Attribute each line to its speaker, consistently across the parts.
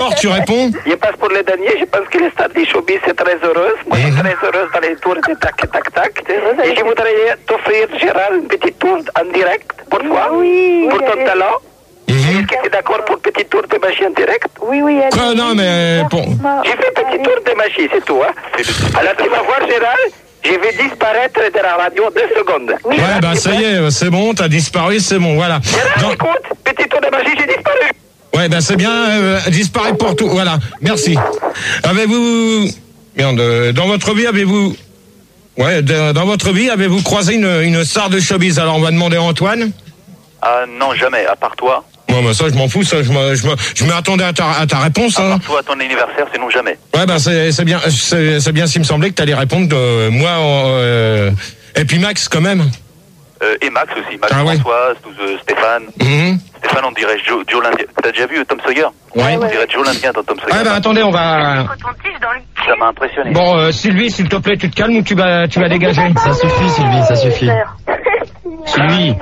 Speaker 1: n'importe, tu réponds.
Speaker 2: Je passe pour le dernier, je pense que les stars du showbiz c'est très heureuse. Moi, je suis très heureuse dans les tours de tac, tac, tac. Et je voudrais t'offrir, Gérard, une petite tour en direct, pour toi, pour ton talent. Est-ce que tu es d'accord pour un petit tour de magie en direct?
Speaker 3: Oui.
Speaker 1: Quoi, non, mais bon.
Speaker 2: J'ai fait un petit tour de magie, c'est tout. Hein. Alors tu vas voir, Gérard, je vais disparaître de la radio 2 secondes.
Speaker 1: Ouais, bah ça y est, c'est bon, t'as disparu, c'est bon, voilà.
Speaker 2: Gérard, écoute, petit tour de magie, j'ai disparu.
Speaker 1: Ouais, bah c'est bien, disparaît pour tout, voilà, merci. Avez-vous... Merde, dans votre vie, avez-vous... Ouais, dans votre vie, avez-vous croisé une star de showbiz? Alors on va demander à Antoine.
Speaker 4: Ah non, jamais, à part toi.
Speaker 1: Bon, bah ça, je m'en fous, ça, je m'attendais à ta réponse, hein.
Speaker 4: À part toi, à ton anniversaire, sinon jamais.
Speaker 1: Ouais, bah c'est bien s'il me semblait que t'allais répondre de moi, et puis Max, quand même.
Speaker 4: Et Max aussi, Max
Speaker 1: Ouais.
Speaker 4: François, Stéphane. Stéphane, on dirait Joe l'Indien. T'as déjà vu Tom Sawyer?
Speaker 1: Ouais.
Speaker 4: On dirait Joe l'Indien dans Tom Sawyer.
Speaker 1: Ah bah attendez, on va...
Speaker 4: Ça m'a impressionné.
Speaker 1: Bon, Sylvie, s'il te plaît, tu te calmes ou tu vas dégager?
Speaker 5: Ça suffit, Sylvie, ça suffit.
Speaker 1: Sylvie,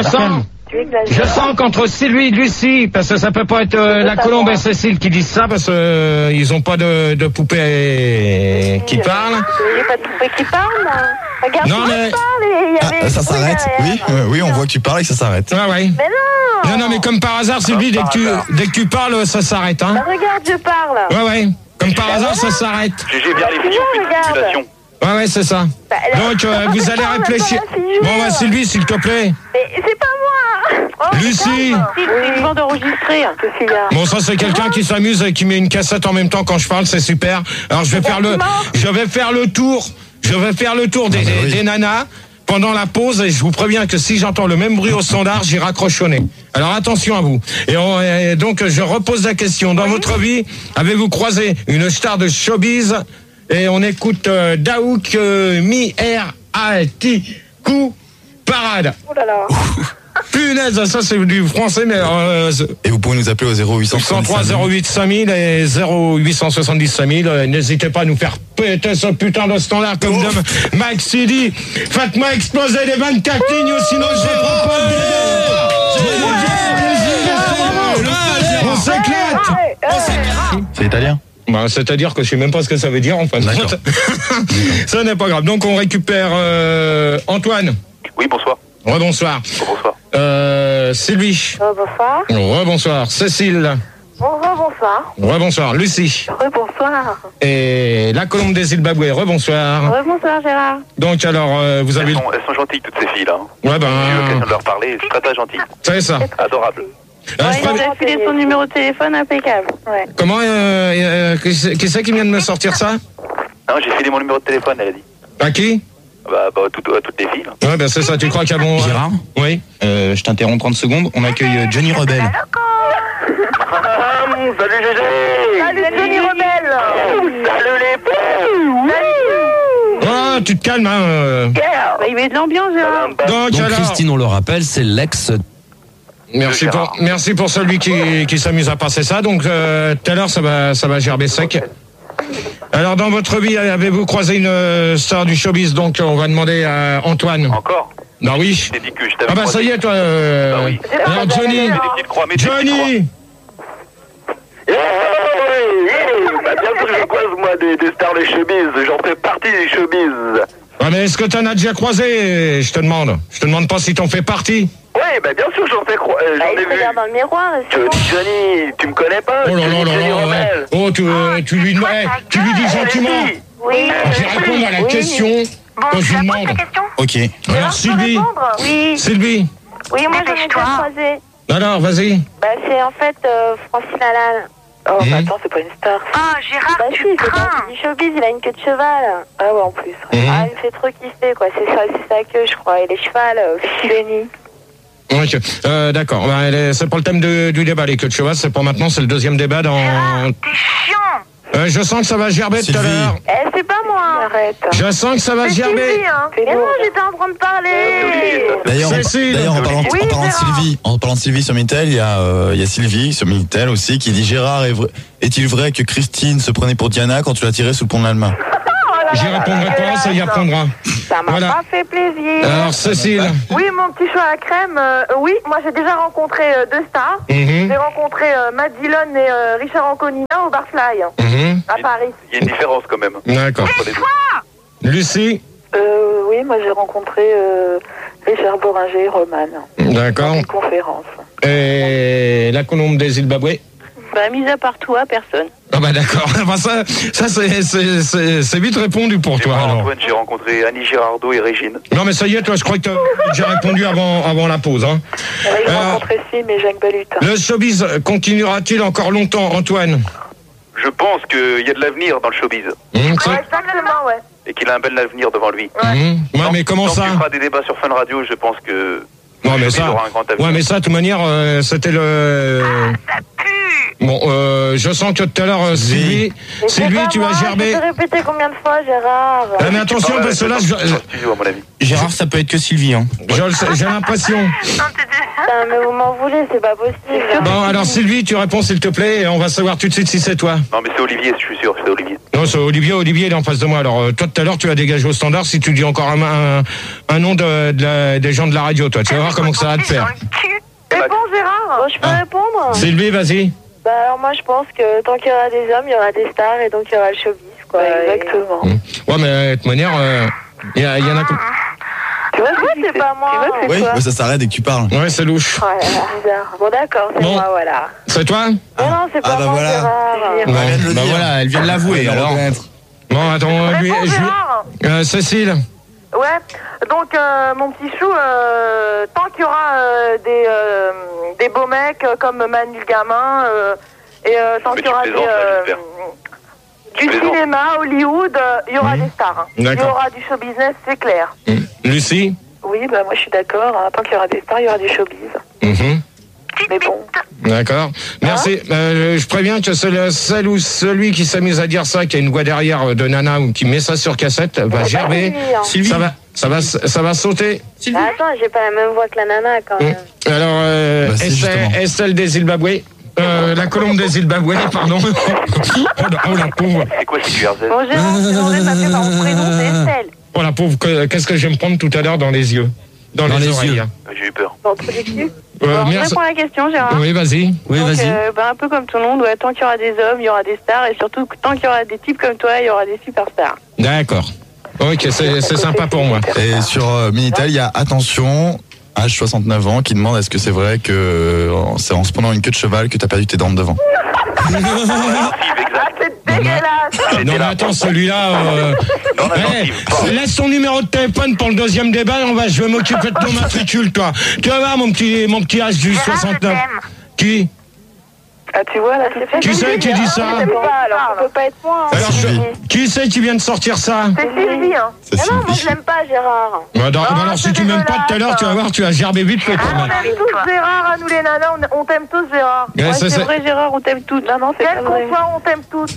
Speaker 1: je sens qu'entre Sylvie et Lucie, parce que ça peut pas être la Colombe et Cécile qui disent ça, parce que ils ont pas de poupée qui parle.
Speaker 3: Il n'y a pas de poupée qui parle, moi. Regarde,
Speaker 1: Non,
Speaker 3: moi,
Speaker 1: mais...
Speaker 3: je parle et
Speaker 6: Ça s'arrête. Oui, on voit que tu parles et que ça s'arrête.
Speaker 1: Ouais, ouais.
Speaker 3: Mais non.
Speaker 1: Non, mais comme par hasard, Sylvie, dès que tu parles, ça s'arrête, hein.
Speaker 3: Bah, regarde, je parle.
Speaker 1: Ouais. Comme par hasard, ça s'arrête.
Speaker 4: J'ai bien les filles, on fait une simulation.
Speaker 1: Ouais, c'est ça.
Speaker 3: Bah,
Speaker 1: Donc, vous allez réfléchir. Bon, bah, Sylvie, s'il te plaît.
Speaker 3: Mais c'est pas moi.
Speaker 1: Lucie.
Speaker 3: C'est une bande enregistrée, Cécilia.
Speaker 1: Bon, ça, c'est quelqu'un qui s'amuse et qui met une cassette en même temps quand je parle, c'est super. Alors, je vais faire le tour des nanas pendant la pause, et je vous préviens que si j'entends le même bruit au standard, j'y raccroche au nez. Alors attention à vous. Et donc je repose la question. Dans votre vie, avez-vous croisé une star de showbiz? Et on écoute Daouk Mi-R-A-T Coup Parade.
Speaker 3: Oh là là.
Speaker 1: Punaise, ça c'est du français, mais...
Speaker 6: Et vous pouvez nous appeler au 0800
Speaker 1: 103 08 5000 et 0870 5000. N'hésitez pas à nous faire péter ce putain de standard comme de Maxi dit. Faites-moi exploser les 24 lignes, sinon je prends pas de on s'éclate.
Speaker 6: C'est italien.
Speaker 1: Bah, c'est-à-dire que je sais même pas ce que ça veut dire en fin de compte. Ça n'est pas grave. Donc on récupère Antoine.
Speaker 4: Oui, bonsoir.
Speaker 1: Rebonsoir.
Speaker 4: Bonsoir.
Speaker 1: Sylvie.
Speaker 3: Bonsoir.
Speaker 1: Rebonsoir. Cécile.
Speaker 3: Bonsoir.
Speaker 1: Rebonsoir. Lucie.
Speaker 3: Bonsoir.
Speaker 1: Et la Colombe des Zimbabwe. Rebonsoir.
Speaker 3: Bonsoir, Gérard.
Speaker 1: Donc alors, vous avez...
Speaker 4: Elles sont gentilles, toutes ces filles-là.
Speaker 1: Ouais,
Speaker 4: J'ai eu l'occasion de leur parler, c'est très gentil.
Speaker 1: c'est ça.
Speaker 4: Adorable.
Speaker 3: Il a filé son numéro de téléphone impeccable. Ouais.
Speaker 1: Comment, qui c'est qui vient de me sortir ça?
Speaker 4: Non, j'ai filé mon numéro de téléphone, elle a dit.
Speaker 1: À qui?
Speaker 4: À toutes les filles.
Speaker 1: Ouais, ben c'est ça, tu crois qu'il y a bon...
Speaker 6: Gérard,
Speaker 1: Oui.
Speaker 6: je t'interromps 30 secondes. On accueille Johnny Rebel.
Speaker 2: Salut Gégé.
Speaker 3: Salut, Johnny Rebelle.
Speaker 2: Salut les belles.
Speaker 1: Oh, tu te calmes, hein.
Speaker 3: Bah, il met de l'ambiance, Gérard.
Speaker 1: Donc
Speaker 5: Donc
Speaker 1: alors...
Speaker 5: Christine, on le rappelle, c'est l'ex...
Speaker 1: Merci pour celui qui s'amuse à passer ça. Donc, tout à l'heure, ça va gerber sec. Alors, dans votre vie, avez-vous croisé une star du showbiz? Donc, on va demander à Antoine.
Speaker 4: Encore?
Speaker 1: Bah oui.
Speaker 4: Je t'ai dit que je t'avais
Speaker 1: Ah bah ça y est, toi.
Speaker 4: Bah oui.
Speaker 1: Alors, Johnny. Johnny.
Speaker 2: Bah, bien sûr que je croise moi des stars de showbiz, j'en fais partie du showbiz.
Speaker 1: Ah mais est-ce que t'en as déjà croisé? Je te demande pas si t'en fais partie.
Speaker 2: Oui, bah bien sûr j'en fais j'en ai
Speaker 3: Il
Speaker 2: vu.
Speaker 3: regarde dans le miroir.
Speaker 2: Johnny, tu me connais pas?
Speaker 1: Oh là là là
Speaker 2: Johnny
Speaker 1: là,
Speaker 2: Rebelle.
Speaker 1: oh tu lui dis gentiment.
Speaker 3: Oui.
Speaker 1: Je vais répondre à la question quand je lui demande.
Speaker 6: Ok.
Speaker 1: Alors Sylvie.
Speaker 3: Oui.
Speaker 1: Sylvie.
Speaker 3: Oui, moi j'en ai déjà croisé.
Speaker 1: Alors vas-y.
Speaker 3: Bah, c'est en fait Francine Lalanne.
Speaker 7: Oh, bah attends, c'est pas une star.
Speaker 8: Ah, Gérard,
Speaker 3: Bah,
Speaker 8: tu
Speaker 3: si, c'est
Speaker 8: crains.
Speaker 3: du showbiz, il a une queue de cheval.
Speaker 7: Ah ouais, en plus. Ouais.
Speaker 3: Ah, il me fait trop kiffer, quoi. C'est sa queue, je crois. Et les chevals, Jenny.
Speaker 1: Ok, d'accord. Bah, c'est pas le thème du débat, les queues de cheval. C'est pour maintenant, c'est le deuxième débat dans...
Speaker 8: T'es chiant.
Speaker 1: Je sens que ça va gerber tout à l'heure.
Speaker 3: Eh, c'est pas moi.
Speaker 7: Arrête.
Speaker 1: Je sens que ça va gerber.
Speaker 3: Sylvie, hein. Mais non, j'étais en train de parler.
Speaker 6: D'ailleurs, en parlant de Sylvie sur Minitel, il y a Sylvie sur Minitel aussi qui dit Gérard, est-il vrai que Christine se prenait pour Diana quand tu l'as tirée sous le pont de l'Allemagne?
Speaker 3: Oh
Speaker 1: J'y répondrai pas, ça y répondra.
Speaker 3: Ça m'a pas fait plaisir.
Speaker 1: Alors, Cécile.
Speaker 7: Oui, mon petit chou à la crème. Oui, moi j'ai déjà rencontré deux stars. J'ai rencontré Matt Dillon et Richard Anconina au Barfly à Paris.
Speaker 4: Il y a une différence quand même.
Speaker 1: D'accord. Lucie.
Speaker 3: Oui, moi j'ai rencontré Richard Boringer et Roman.
Speaker 1: D'accord.
Speaker 3: Dans une conférence.
Speaker 1: Et la colombe des Zimbabwe.
Speaker 3: Mis à part toi, personne.
Speaker 1: Ah bah d'accord. Enfin, ça c'est vite répondu pour toi.
Speaker 4: Moi,
Speaker 1: Alors.
Speaker 4: Antoine, j'ai rencontré Annie Girardot et Régine.
Speaker 1: Non mais ça y est, toi, je crois que tu as déjà répondu avant la pause. Hein.
Speaker 3: J'ai rencontré Sim et Jacques Balutin.
Speaker 1: Le showbiz continuera-t-il encore longtemps, Antoine?
Speaker 4: Je pense qu'il y a de l'avenir dans le showbiz.
Speaker 7: Exactement, ouais.
Speaker 4: Et qu'il a un bel avenir devant lui.
Speaker 1: Ouais, mais comment
Speaker 4: tant
Speaker 1: ça?
Speaker 4: qu'il fera des débats sur Fun Radio, je pense que...
Speaker 1: Ouais, mais ça,
Speaker 4: aura un grand avenir.
Speaker 1: ouais, mais ça, de toute manière, c'était le...
Speaker 8: Ça pue.
Speaker 1: Bon, je sens que tout à l'heure, Sylvie, tu vas gerber.
Speaker 3: Je vais répéter combien de fois, Gérard?
Speaker 1: Ah, mais attention, parce que là,
Speaker 4: studio, à mon avis.
Speaker 6: Gérard, ça peut être que Sylvie. Hein.
Speaker 1: j'ai l'impression.
Speaker 3: Putain, mais vous m'en voulez, c'est pas possible.
Speaker 1: Bon, alors Sylvie, tu réponds s'il te plaît, et on va savoir tout de suite si c'est toi.
Speaker 4: Non, mais c'est Olivier, je suis sûr, c'est Olivier.
Speaker 1: Non, c'est Olivier, il est en face de moi. Alors, toi, tout à l'heure, tu vas dégager au standard si tu dis encore un nom des gens de la radio, toi. Tu vas voir comment que ça va te faire.
Speaker 7: Réponds, Gérard.
Speaker 3: Bon, je peux répondre?
Speaker 1: Sylvie, vas-y.
Speaker 3: Bah alors moi je pense que tant qu'il y aura des hommes, il y aura des stars et donc il y aura le showbiz, quoi. Exactement.
Speaker 1: Ouais, mais de toute manière, il y en a...
Speaker 3: Tu vois, c'est pas moi.
Speaker 6: Oui, mais ça s'arrête dès que tu parles.
Speaker 1: Ouais, c'est louche.
Speaker 3: Ouais, bizarre. Bon d'accord, c'est moi, voilà.
Speaker 1: C'est toi?
Speaker 3: Non, c'est pas
Speaker 6: bah
Speaker 3: moi,
Speaker 6: voilà.
Speaker 3: Gérard.
Speaker 6: Bah voilà, elle vient de l'avouer alors.
Speaker 1: Bon, attends,
Speaker 7: Réponds, Gérard.
Speaker 1: Cécile.
Speaker 7: Ouais, donc mon petit chou, tant qu'il y aura des beaux mecs comme Manu le gamin, et tant qu'il y aura du cinéma, Hollywood, il y aura des stars. Il y aura du show business, c'est clair.
Speaker 1: Lucie.
Speaker 3: Oui, bah moi je suis d'accord. Hein. Tant qu'il y aura des stars, il y aura du showbiz. Mais bon.
Speaker 1: D'accord. Merci. Je préviens que celle ou celui qui s'amuse à dire ça, qui a une voix derrière de nana ou qui met ça sur cassette, va gerber.
Speaker 3: Sylvie, hein.
Speaker 1: Ça va sauter.
Speaker 3: Bah, attends, j'ai pas la même voix que la nana quand même.
Speaker 1: Alors, Estelle des Zimbabwe. La colombe des Zimbabwe, pardon. Oh la pauvre.
Speaker 4: C'est quoi ce QRZ?
Speaker 7: Bon, Gérard, je demandais de m'appeler par mon prénom, c'est Estelle.
Speaker 1: Oh la pauvre, qu'est-ce que je vais me prendre tout à l'heure dans les yeux? Dans les oreilles. Yeux.
Speaker 4: J'ai eu peur.
Speaker 3: Bon, productif.
Speaker 7: Je réponds à la question, Gérard.
Speaker 1: Oui, vas-y.
Speaker 3: Oui, vas-y. Un peu comme tout le monde, tant qu'il y aura des hommes, il y aura des stars, et surtout, tant qu'il y aura des types comme toi, il y aura des superstars.
Speaker 1: D'accord. Ok, c'est sympa pour moi.
Speaker 6: Et sur Minitel, il y a attention, âge 69 ans, qui demande est-ce que c'est vrai que c'est en se prenant une queue de cheval que t'as perdu tes dents de devant.
Speaker 7: C'est dégueulasse.
Speaker 1: Non mais attends, celui-là... laisse ton numéro de téléphone pour le deuxième débat, je vais m'occuper de ton matricule, toi. Tu vas voir mon petit âge du 69. Qui?
Speaker 3: Ah, tu vois, là, c'est fait.
Speaker 1: Qui c'est qui dit ça?
Speaker 3: Alors, ça peut pas être moi. Hein.
Speaker 1: Alors, qui c'est qui vient de sortir ça?
Speaker 7: C'est Sylvie, hein.
Speaker 3: Non, moi, je l'aime pas, Gérard.
Speaker 1: Alors, si tu m'aimes pas tout à l'heure, tu vas voir, tu vas gerber vite fait.
Speaker 7: On t'aime tous, Gérard, à nous les nanas, on t'aime tous, Gérard.
Speaker 3: Ouais, c'est vrai, Gérard, on t'aime tous. Non, c'est
Speaker 7: quel qu'on soit, on t'aime tous.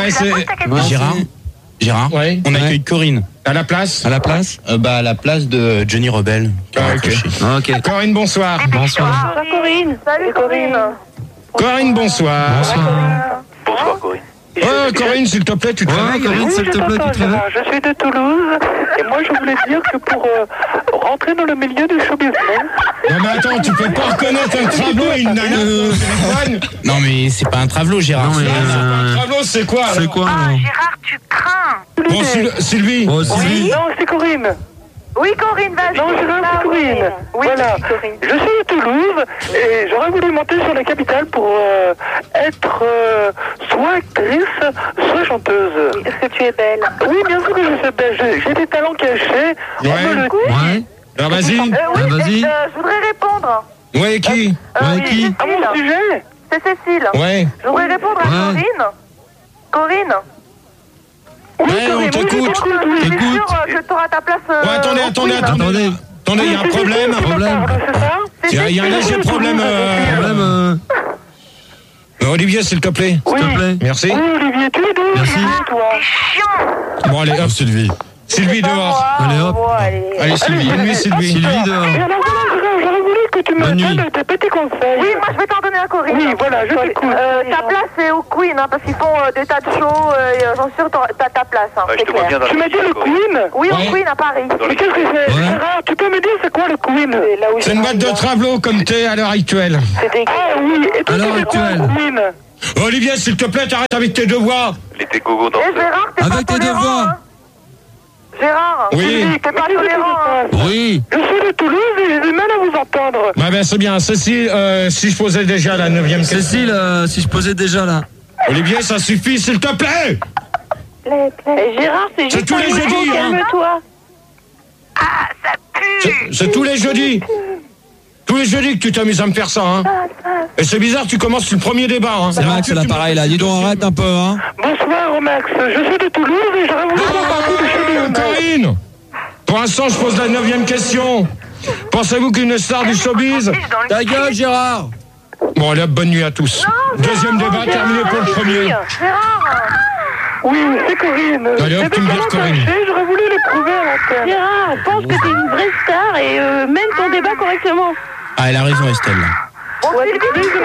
Speaker 5: Gérard,
Speaker 1: ouais.
Speaker 5: On accueille Corinne.
Speaker 1: À la place?
Speaker 5: À la place à la place de Johnny Rebel.
Speaker 1: Ok. Corinne, bonsoir.
Speaker 3: Bonsoir, Corinne.
Speaker 7: Salut, Corinne.
Speaker 1: Corinne, bonsoir.
Speaker 4: Bonsoir, Corinne.
Speaker 1: Corinne, s'il te plaît, tu te réveilles.
Speaker 9: Corinne, s'il te plaît, tu te réveilles. Je suis de Toulouse et moi je voulais dire que pour rentrer dans le milieu du show business.
Speaker 1: Non mais attends, tu peux pas reconnaître un travelot et une nana au téléphone?
Speaker 5: Non mais c'est pas un travelot, Gérard.
Speaker 1: Non, un travelot, c'est quoi?
Speaker 5: C'est quoi?
Speaker 8: Gérard, tu crains.
Speaker 1: Bon, Sylvie.
Speaker 9: Non, c'est Corinne.
Speaker 7: Oui, Corinne, vas-y.
Speaker 9: Non, c'est Corinne.
Speaker 7: Oui,
Speaker 9: voilà. Je suis de Toulouse et j'aurais voulu monter sur la capitale pour être soit actrice, soit chanteuse.
Speaker 3: Est-ce que tu es belle?
Speaker 9: Oui, bien sûr que je suis belle. J'ai des talents cachés.
Speaker 1: Ouais. Alors vas-y.
Speaker 7: Vas-y. Je voudrais répondre.
Speaker 1: Ouais, qui?
Speaker 9: À mon sujet?
Speaker 7: C'est Cécile.
Speaker 1: Ouais.
Speaker 7: Je voudrais répondre à Corinne. Corinne.
Speaker 1: Ouais, on t'écoute.
Speaker 7: Je suis sûre que tu auras ta place.
Speaker 1: Ouais, attendez, il y a un problème. Il y a un léger problème. Olivier, s'il te plaît.
Speaker 9: Oui.
Speaker 1: Merci.
Speaker 9: Oui, Olivier, tu es d'où?
Speaker 6: Merci.
Speaker 9: Toi.
Speaker 1: Bon, allez, hop.
Speaker 6: Sylvie.
Speaker 1: Sylvie dehors.
Speaker 6: Allez, hop.
Speaker 1: Allez, Sylvie. Sylvie dehors.
Speaker 9: Et alors, voilà, j'aurais voulu que tu me donnes des petits conseils.
Speaker 7: Oui, moi je vais t'en donner un, Corinne.
Speaker 9: Oui, voilà, je t'écoute.
Speaker 7: Ta place c'est au Queen, hein, parce qu'ils font des tas de shows, et j'en suis sûre t'as ta place, hein, c'est clair.
Speaker 9: Tu m'as dit le Queen?
Speaker 7: Oui, au Queen à Paris.
Speaker 9: Mais qu'est-ce que c'est? Gérard, tu peux me dire c'est quoi le Queen?
Speaker 1: C'est une boîte de travelot comme t'es à l'heure actuelle.
Speaker 9: Ah oui, et toi c'est quoi le Queen?
Speaker 1: Olivier, s'il te plaît, t'arrêtes avec tes deux voix.
Speaker 4: Il était gogo dans
Speaker 7: Gérard, t'es pas tolérant, hein. Gérard,
Speaker 1: oui.
Speaker 7: T'es pas tolérant, hein.
Speaker 1: Oui.
Speaker 9: Je suis de Toulouse et j'ai du mal à vous entendre.
Speaker 1: Bah ben c'est bien. Cécile, si je posais déjà la 9e question.
Speaker 10: Cécile, si je posais déjà là.
Speaker 1: Olivier, ça suffit, s'il te plaît.
Speaker 3: Et Gérard, c'est juste
Speaker 1: tous les jeudis, hein.
Speaker 3: Calme-toi.
Speaker 8: Ah, ça pue.
Speaker 1: C'est tous les jeudis. Tous les jeudis que tu t'amuses à me faire ça, hein. Et c'est bizarre, tu commences le premier débat, hein.
Speaker 10: C'est Max, là, pareil, là. Dis donc, arrête un peu, hein.
Speaker 9: Bonsoir, Max. Je suis de Toulouse et j'aurais voulu faire partie de chez nous.
Speaker 1: Corinne, pour l'instant, je pose la 9e question. Pensez-vous qu'une star du showbiz...
Speaker 10: Ta gueule, Gérard.
Speaker 1: Bon, allez, bonne nuit à tous. Deuxième débat, terminé pour le premier.
Speaker 7: Gérard.
Speaker 9: Oui, c'est Corinne.
Speaker 1: Allez, hop, tu me dis Corinne.
Speaker 9: J'aurais voulu les prouver à l'antenne.
Speaker 3: Gérard, pense que t'es une vraie star et mène ton débat correctement.
Speaker 5: Ah, elle a raison, Estelle.
Speaker 7: Où habites-tu?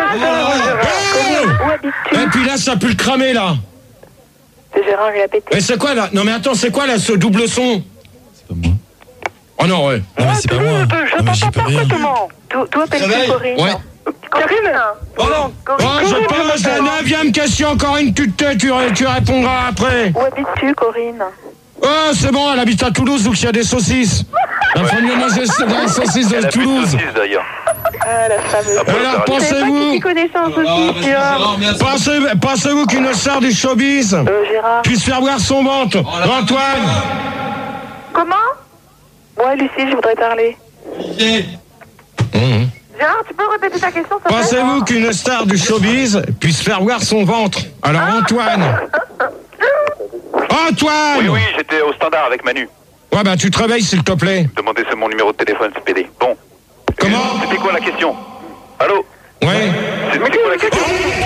Speaker 1: Et puis là, ça pue le cramer, là.
Speaker 3: C'est Gérard, il a pété.
Speaker 1: Mais c'est quoi, là? Non, mais attends, c'est quoi, là, ce double son?
Speaker 6: C'est pas moi.
Speaker 1: Oh non, ouais.
Speaker 10: Non, mais c'est pas moi.
Speaker 9: Je
Speaker 10: Non, mais j'y
Speaker 9: t'entends
Speaker 10: peux rien.
Speaker 9: parfaitement.
Speaker 3: D'où appelles-tu Corinne?
Speaker 1: Ouais.
Speaker 9: Corinne.
Speaker 1: Oh, je pose la 9e question, Corinne, tu te tais, tu répondras après.
Speaker 3: Où habites-tu, Corinne?
Speaker 1: Oh, c'est bon, elle habite à Toulouse, où il y a des saucisses. Elle faut mieux manger des saucisses de Toulouse.
Speaker 4: d'ailleurs.
Speaker 3: Ah, la fameuse.
Speaker 1: Alors, pensez-vous...
Speaker 3: Qui connaissait un saucisse,
Speaker 1: Pensez-vous qu'une star du showbiz
Speaker 3: Gérard.
Speaker 1: puisse faire voir son ventre? Antoine.
Speaker 7: Comment?
Speaker 3: Ouais, Lucie, je voudrais parler.
Speaker 7: Gérard, tu peux répéter ta question?
Speaker 1: Pensez-vous qu'une star du showbiz puisse faire voir son ventre? Alors, Antoine. Antoine!
Speaker 4: Oui, j'étais au standard avec Manu.
Speaker 1: Ouais, bah, tu te réveilles, s'il te plaît.
Speaker 4: Demandez c'est mon numéro de téléphone, c'est PD. Bon.
Speaker 1: Comment?
Speaker 4: C'était quoi la question? Allô?
Speaker 1: Ouais.
Speaker 4: C'était quoi la question?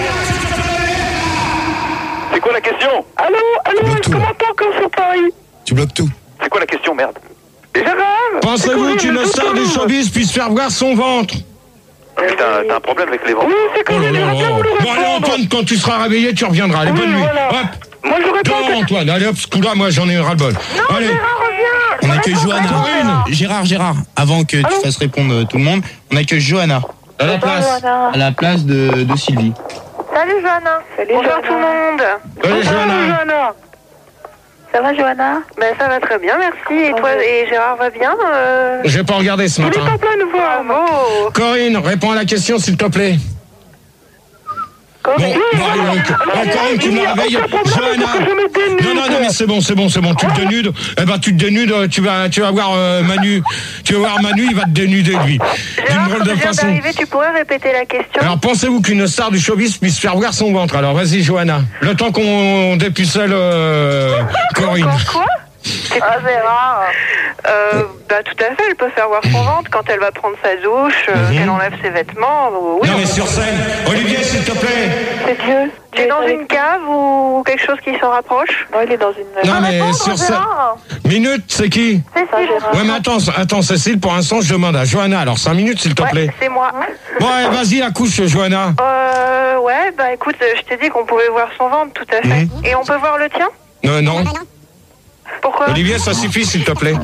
Speaker 4: C'est quoi la question?
Speaker 9: Allô, est-ce qu'on m'entend comme sur Paris?
Speaker 6: Tu bloques tout.
Speaker 4: C'est quoi la question, merde?
Speaker 9: Gérard.
Speaker 1: Pensez-vous qu'une star du showbiz puisse faire voir son ventre?
Speaker 4: Putain, t'as un problème avec les ventres?
Speaker 9: Oui, c'est
Speaker 1: Oh là
Speaker 9: Corinne.
Speaker 1: là.
Speaker 9: J'aurais bien voulu
Speaker 1: Bon, allez,
Speaker 9: répondre.
Speaker 1: Antoine, quand tu seras réveillé, tu reviendras. Allez, bonne nuit.
Speaker 9: voilà.
Speaker 1: Hop.
Speaker 9: Moi, j'aurais pas...
Speaker 1: Dors, Antoine. Allez, hop, ce coup-là, moi, j'en ai ras-le-bol. Allez.
Speaker 5: On accueille Johanna. Gérard, avant que tu fasses répondre tout le monde, on accueille Johanna.
Speaker 1: À la place.
Speaker 5: À la place de Sylvie.
Speaker 7: Salut, Johanna. Bonjour tout le monde.
Speaker 1: Salut, Johanna.
Speaker 3: Ça va, Johanna?
Speaker 7: Ben, ça va très bien, merci. Et toi, et Gérard va bien?
Speaker 1: J'ai pas regardé ce
Speaker 9: Il est
Speaker 1: matin.
Speaker 9: en pleine forme.
Speaker 7: Oh.
Speaker 1: Corinne, réponds à la question, s'il te plaît. Bon, Corinne, tu me réveilles. Johanna. Non, mais c'est bon, tu te dénudes. Eh ben, tu te dénudes, tu vas voir Manu. Tu vas voir Manu, il va te dénuder, lui. D'une
Speaker 7: Gérard,
Speaker 1: drôle de
Speaker 7: je viens
Speaker 1: façon.
Speaker 7: d'arriver, tu pourrais répéter la question?
Speaker 1: Alors, pensez-vous qu'une star du showbiz puisse faire voir son ventre? Alors, vas-y, Johanna. Le temps qu'on dépucelle Corinne.
Speaker 7: Quoi? Ah, Gérard. Bah, tout à fait, elle peut faire voir son ventre quand elle va prendre sa douche, qu'elle enlève ses vêtements. Oui,
Speaker 1: Non, mais sur scène. Olivier, s'il te plaît.
Speaker 3: C'est Dieu.
Speaker 7: Tu es dans une cave ou quelque chose qui s'en rapproche?
Speaker 3: Non, il est dans une...
Speaker 1: Non, mais sur scène. Minute, c'est qui?
Speaker 7: Cécile.
Speaker 1: Ouais, mais attends, Cécile, pour l'instant, je demande à Johanna. Alors, 5 minutes, s'il te plaît.
Speaker 7: Ouais, c'est moi.
Speaker 1: Ouais, vas-y, accouche, Johanna.
Speaker 7: Ouais, bah écoute, je t'ai dit qu'on pouvait voir son ventre, tout à fait. Et on peut voir le tien?
Speaker 1: Non.
Speaker 7: Pourquoi?
Speaker 1: Olivier, ça suffit, s'il te plaît.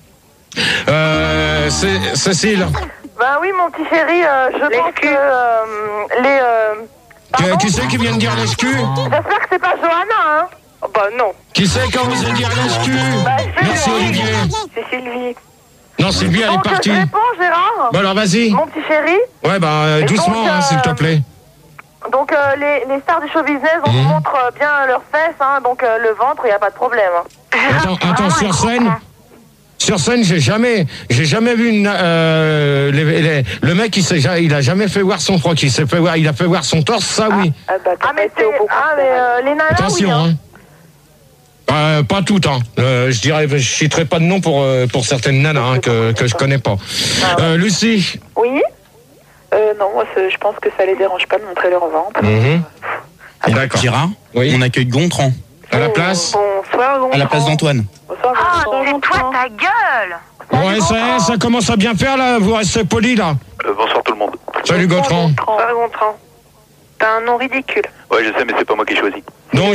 Speaker 1: Cécile.
Speaker 7: Bah oui, mon petit chéri, je pense que les...
Speaker 1: Qui c'est qui vient de dire l'SQ?
Speaker 7: J'espère que c'est pas Johanna, hein? Bah non.
Speaker 1: Qui c'est qui a osé dire l'SQ? Merci, Olivier.
Speaker 7: C'est Sylvie.
Speaker 1: Non, Sylvie, elle est partie.
Speaker 7: Je réponds, Gérard.
Speaker 1: Bon, alors, vas-y.
Speaker 7: Mon petit chéri.
Speaker 1: Ouais, bah, doucement,
Speaker 7: donc,
Speaker 1: s'il te plaît.
Speaker 7: Donc, les stars du show business, on vous montre bien leurs fesses, hein, donc le ventre, il n'y a pas de problème.
Speaker 1: Attends, sur scène, j'ai jamais vu le mec, il a jamais fait voir son froc, il a fait voir son torse, ça oui.
Speaker 7: Mais les nanas,
Speaker 1: attention,
Speaker 7: oui,
Speaker 1: hein. Pas toutes, hein. Je citerai pas de nom pour certaines nanas hein, que je connais pas. Lucie.
Speaker 3: Oui. Non, moi, je pense que ça les dérange pas de montrer leur ventre.
Speaker 1: D'accord.
Speaker 5: Gérard, on accueille Gontran.
Speaker 1: À la place.
Speaker 7: Bonsoir, Gontran.
Speaker 5: À la place d'Antoine.
Speaker 7: Bonsoir,
Speaker 8: c'est toi ta gueule.
Speaker 1: Ouais, ça commence à bien faire là, vous restez polis là.
Speaker 4: Bonsoir
Speaker 1: Salut Gautran.
Speaker 7: Salut Gontran. T'as un nom ridicule.
Speaker 4: Ouais, je sais, mais c'est pas moi qui ai choisi.
Speaker 1: Donc,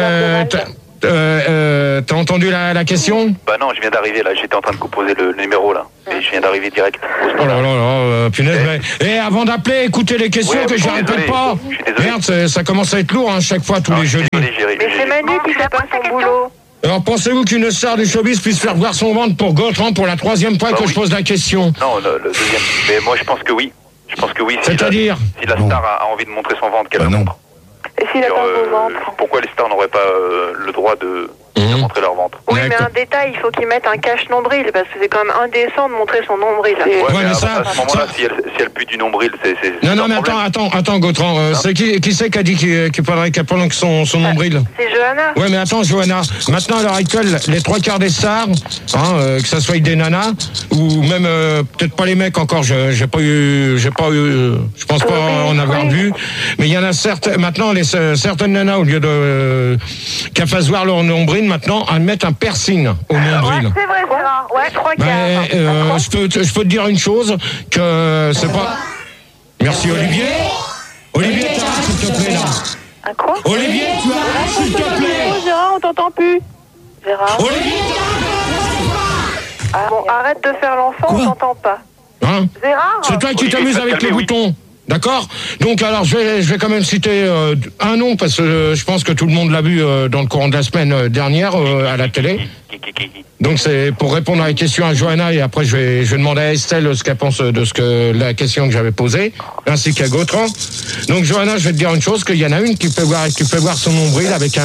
Speaker 1: t'as entendu la question?
Speaker 4: Bah non, je viens d'arriver là, j'étais en train de composer le numéro là. Et je viens d'arriver direct.
Speaker 1: Oh là là là, punaise, mais avant d'appeler, écoutez les questions que je répète pas. Merde, ça commence à être lourd, hein, chaque fois, tous les jeudis.
Speaker 7: Mais c'est Manu qui fait pas son boulot.
Speaker 1: Alors, pensez-vous qu'une star du showbiz puisse faire voir son ventre pour Gautran pour la 3e fois que je pose la question?
Speaker 4: Non, le deuxième. Mais moi, je pense que oui. Je pense que oui.
Speaker 1: C'est-à-dire
Speaker 4: si la star a envie de montrer son ventre, qu'elle le montre.
Speaker 7: Et s'il a pas un beau ventre?
Speaker 4: Pourquoi les stars n'auraient pas le droit de montrer leur ventre?
Speaker 7: Oui, mais un détail, il faut qu'ils mettent un cache-nombril, parce que c'est quand même indécent de montrer son nombril.
Speaker 4: Ouais, mais ça, à ce moment-là, si elle pue du nombril, c'est...
Speaker 1: Non, mais attends, Gautran, c'est qui c'est qui a dit qu'il faudrait qu'elle prenne son nombril?
Speaker 7: C'est Johanna.
Speaker 1: Ouais, mais attends, Johanna, maintenant, à l'heure actuelle, les 3/4 des stars, que ça soit des nanas, ou même, peut-être pas les mecs encore, j'ai pas eu, je pense pas en avoir vu, mais il y en a maintenant, certaines nanas, au lieu de qu'elles fassent voir leur nombril, maintenant, elles mettent un piercing au nombril.
Speaker 7: Ouais, c'est vrai, Gérard. Ouais, 3/4.
Speaker 1: Je peux te dire une chose, que c'est pas... Merci, Olivier. Olivier, t'arrêtes, s'il te plaît, là.
Speaker 7: Un quoi?
Speaker 1: Olivier, tu arrêtes, s'il te plaît.
Speaker 7: Gérard, on t'entend plus. Gérard.
Speaker 1: Olivier,
Speaker 7: bon, arrête de faire l'enfant, on t'entend pas.
Speaker 1: Hein?
Speaker 7: Gérard.
Speaker 1: C'est toi qui t'amuses avec les boutons. D'accord? Donc alors je vais quand même citer un nom parce que je pense que tout le monde l'a vu dans le courant de la semaine dernière à la télé. Donc c'est pour répondre à la question à Johanna et après je vais demander à Estelle ce qu'elle pense de la question que j'avais posée ainsi qu'à Gautran. Donc Johanna, je vais te dire une chose, qu'il y en a une qui peut voir son nombril avec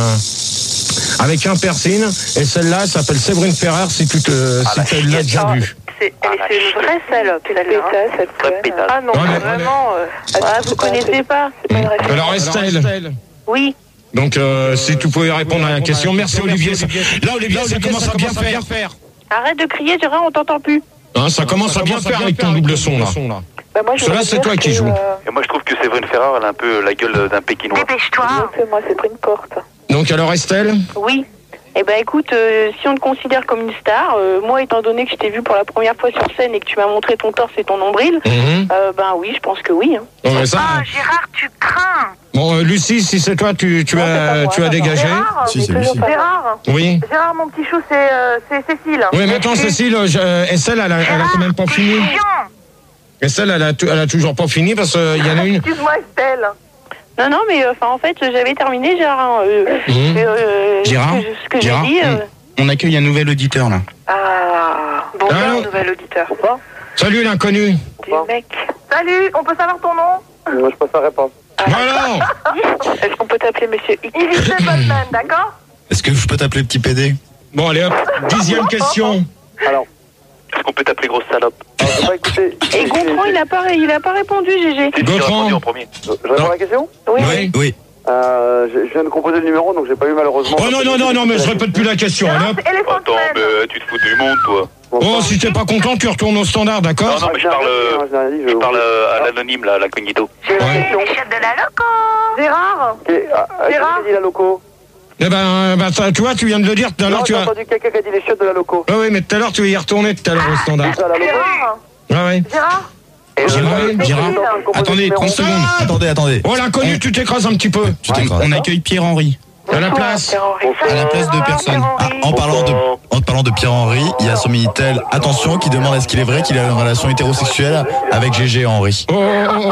Speaker 1: un piercing et celle-là s'appelle Séverine Ferrer si tu l'as déjà vue.
Speaker 7: C'est une vraie salope, celle-là. Ah non, vraiment. Vous connaissez pas.
Speaker 1: Alors Estelle.
Speaker 7: Oui.
Speaker 1: Donc si tu pouvais répondre à la question. Merci Olivier. Là Olivier, ça commence à bien faire.
Speaker 7: Arrête de crier, Gérard, on t'entend plus.
Speaker 1: Ça commence à bien faire avec ton double son là.
Speaker 7: Bah moi,
Speaker 1: Cela c'est toi qui joues.
Speaker 4: Et moi je trouve que Séverine Ferrer, elle a un peu la gueule d'un Pékinois.
Speaker 7: Dépêche-toi. Moi, c'est pris une porte.
Speaker 1: Donc alors Estelle?
Speaker 7: Oui. Eh ben écoute, si on te considère comme une star, moi étant donné que je t'ai vu pour la première fois sur scène et que tu m'as montré ton torse et ton nombril, ben oui, je pense que oui. Hein.
Speaker 8: Gérard, tu crains.
Speaker 1: Bon, Lucie, si c'est toi, tu as dégagé.
Speaker 7: Gérard,
Speaker 6: Si, c'est Lucie.
Speaker 7: Gérard.
Speaker 1: Oui.
Speaker 7: Gérard, mon petit chou, c'est Cécile.
Speaker 1: Oui, mais attends, Cécile, Estelle, elle a quand même pas fini. Estelle, elle a toujours pas fini parce qu'il y en a une.
Speaker 7: Excuse-moi, Estelle. Non, mais en fait, j'avais terminé, Gérard.
Speaker 5: Gérard,
Speaker 7: ce que j'ai dit.
Speaker 5: On accueille un nouvel auditeur là.
Speaker 7: Ah, bonjour, nouvel auditeur.
Speaker 1: Salut l'inconnu.
Speaker 7: Du mec. Salut, on peut savoir ton nom?
Speaker 9: Moi, je préfère répondre.
Speaker 1: Voilà.
Speaker 7: Est-ce qu'on peut t'appeler Monsieur X? Iris Botman, d'accord?
Speaker 6: Est-ce que je peux t'appeler petit PD?
Speaker 1: Bon, allez hop, 10e question.
Speaker 9: Alors.
Speaker 4: Est-ce qu'on peut t'appeler grosse salope?
Speaker 9: Bah, écoutez,
Speaker 7: et Gontran, il a pas répondu, GG.
Speaker 1: Gontran.
Speaker 4: En premier.
Speaker 9: je réponds à la question?
Speaker 1: Oui.
Speaker 9: Je viens de composer le numéro, donc j'ai pas eu malheureusement...
Speaker 1: Oh non, mais je répète plus la question. Allez, hop.
Speaker 4: Attends, mais tu te fous du monde, toi.
Speaker 1: Oh, si t'es pas content, tu retournes au standard, d'accord?
Speaker 4: Non, mais je parle à l'anonyme, là, à l'incognito.
Speaker 8: Les chefs de la loco.
Speaker 7: Gérard.
Speaker 9: Gérard, dit la loco.
Speaker 1: Eh ben, tu vois, tu viens de le dire tout à l'heure.
Speaker 9: J'ai entendu quelqu'un qui a dit les chefs de la loco.
Speaker 1: Oui, mais tout à l'heure, tu vas y retourner tout à l'heure au standard.
Speaker 7: Gérard.
Speaker 1: Ouais.
Speaker 7: Gérard.
Speaker 5: Attendez, 30 secondes.
Speaker 6: Attendez.
Speaker 1: Oh, l'inconnu, tu t'écrases un petit peu.
Speaker 5: On accueille Pierre-Henri.
Speaker 1: À la place.
Speaker 5: À la place de personne.
Speaker 6: En parlant de Pierre-Henri, il y a son Minitel, attention, qui demande est-ce qu'il est vrai qu'il a une relation hétérosexuelle avec Gégé Henri.
Speaker 1: Oh.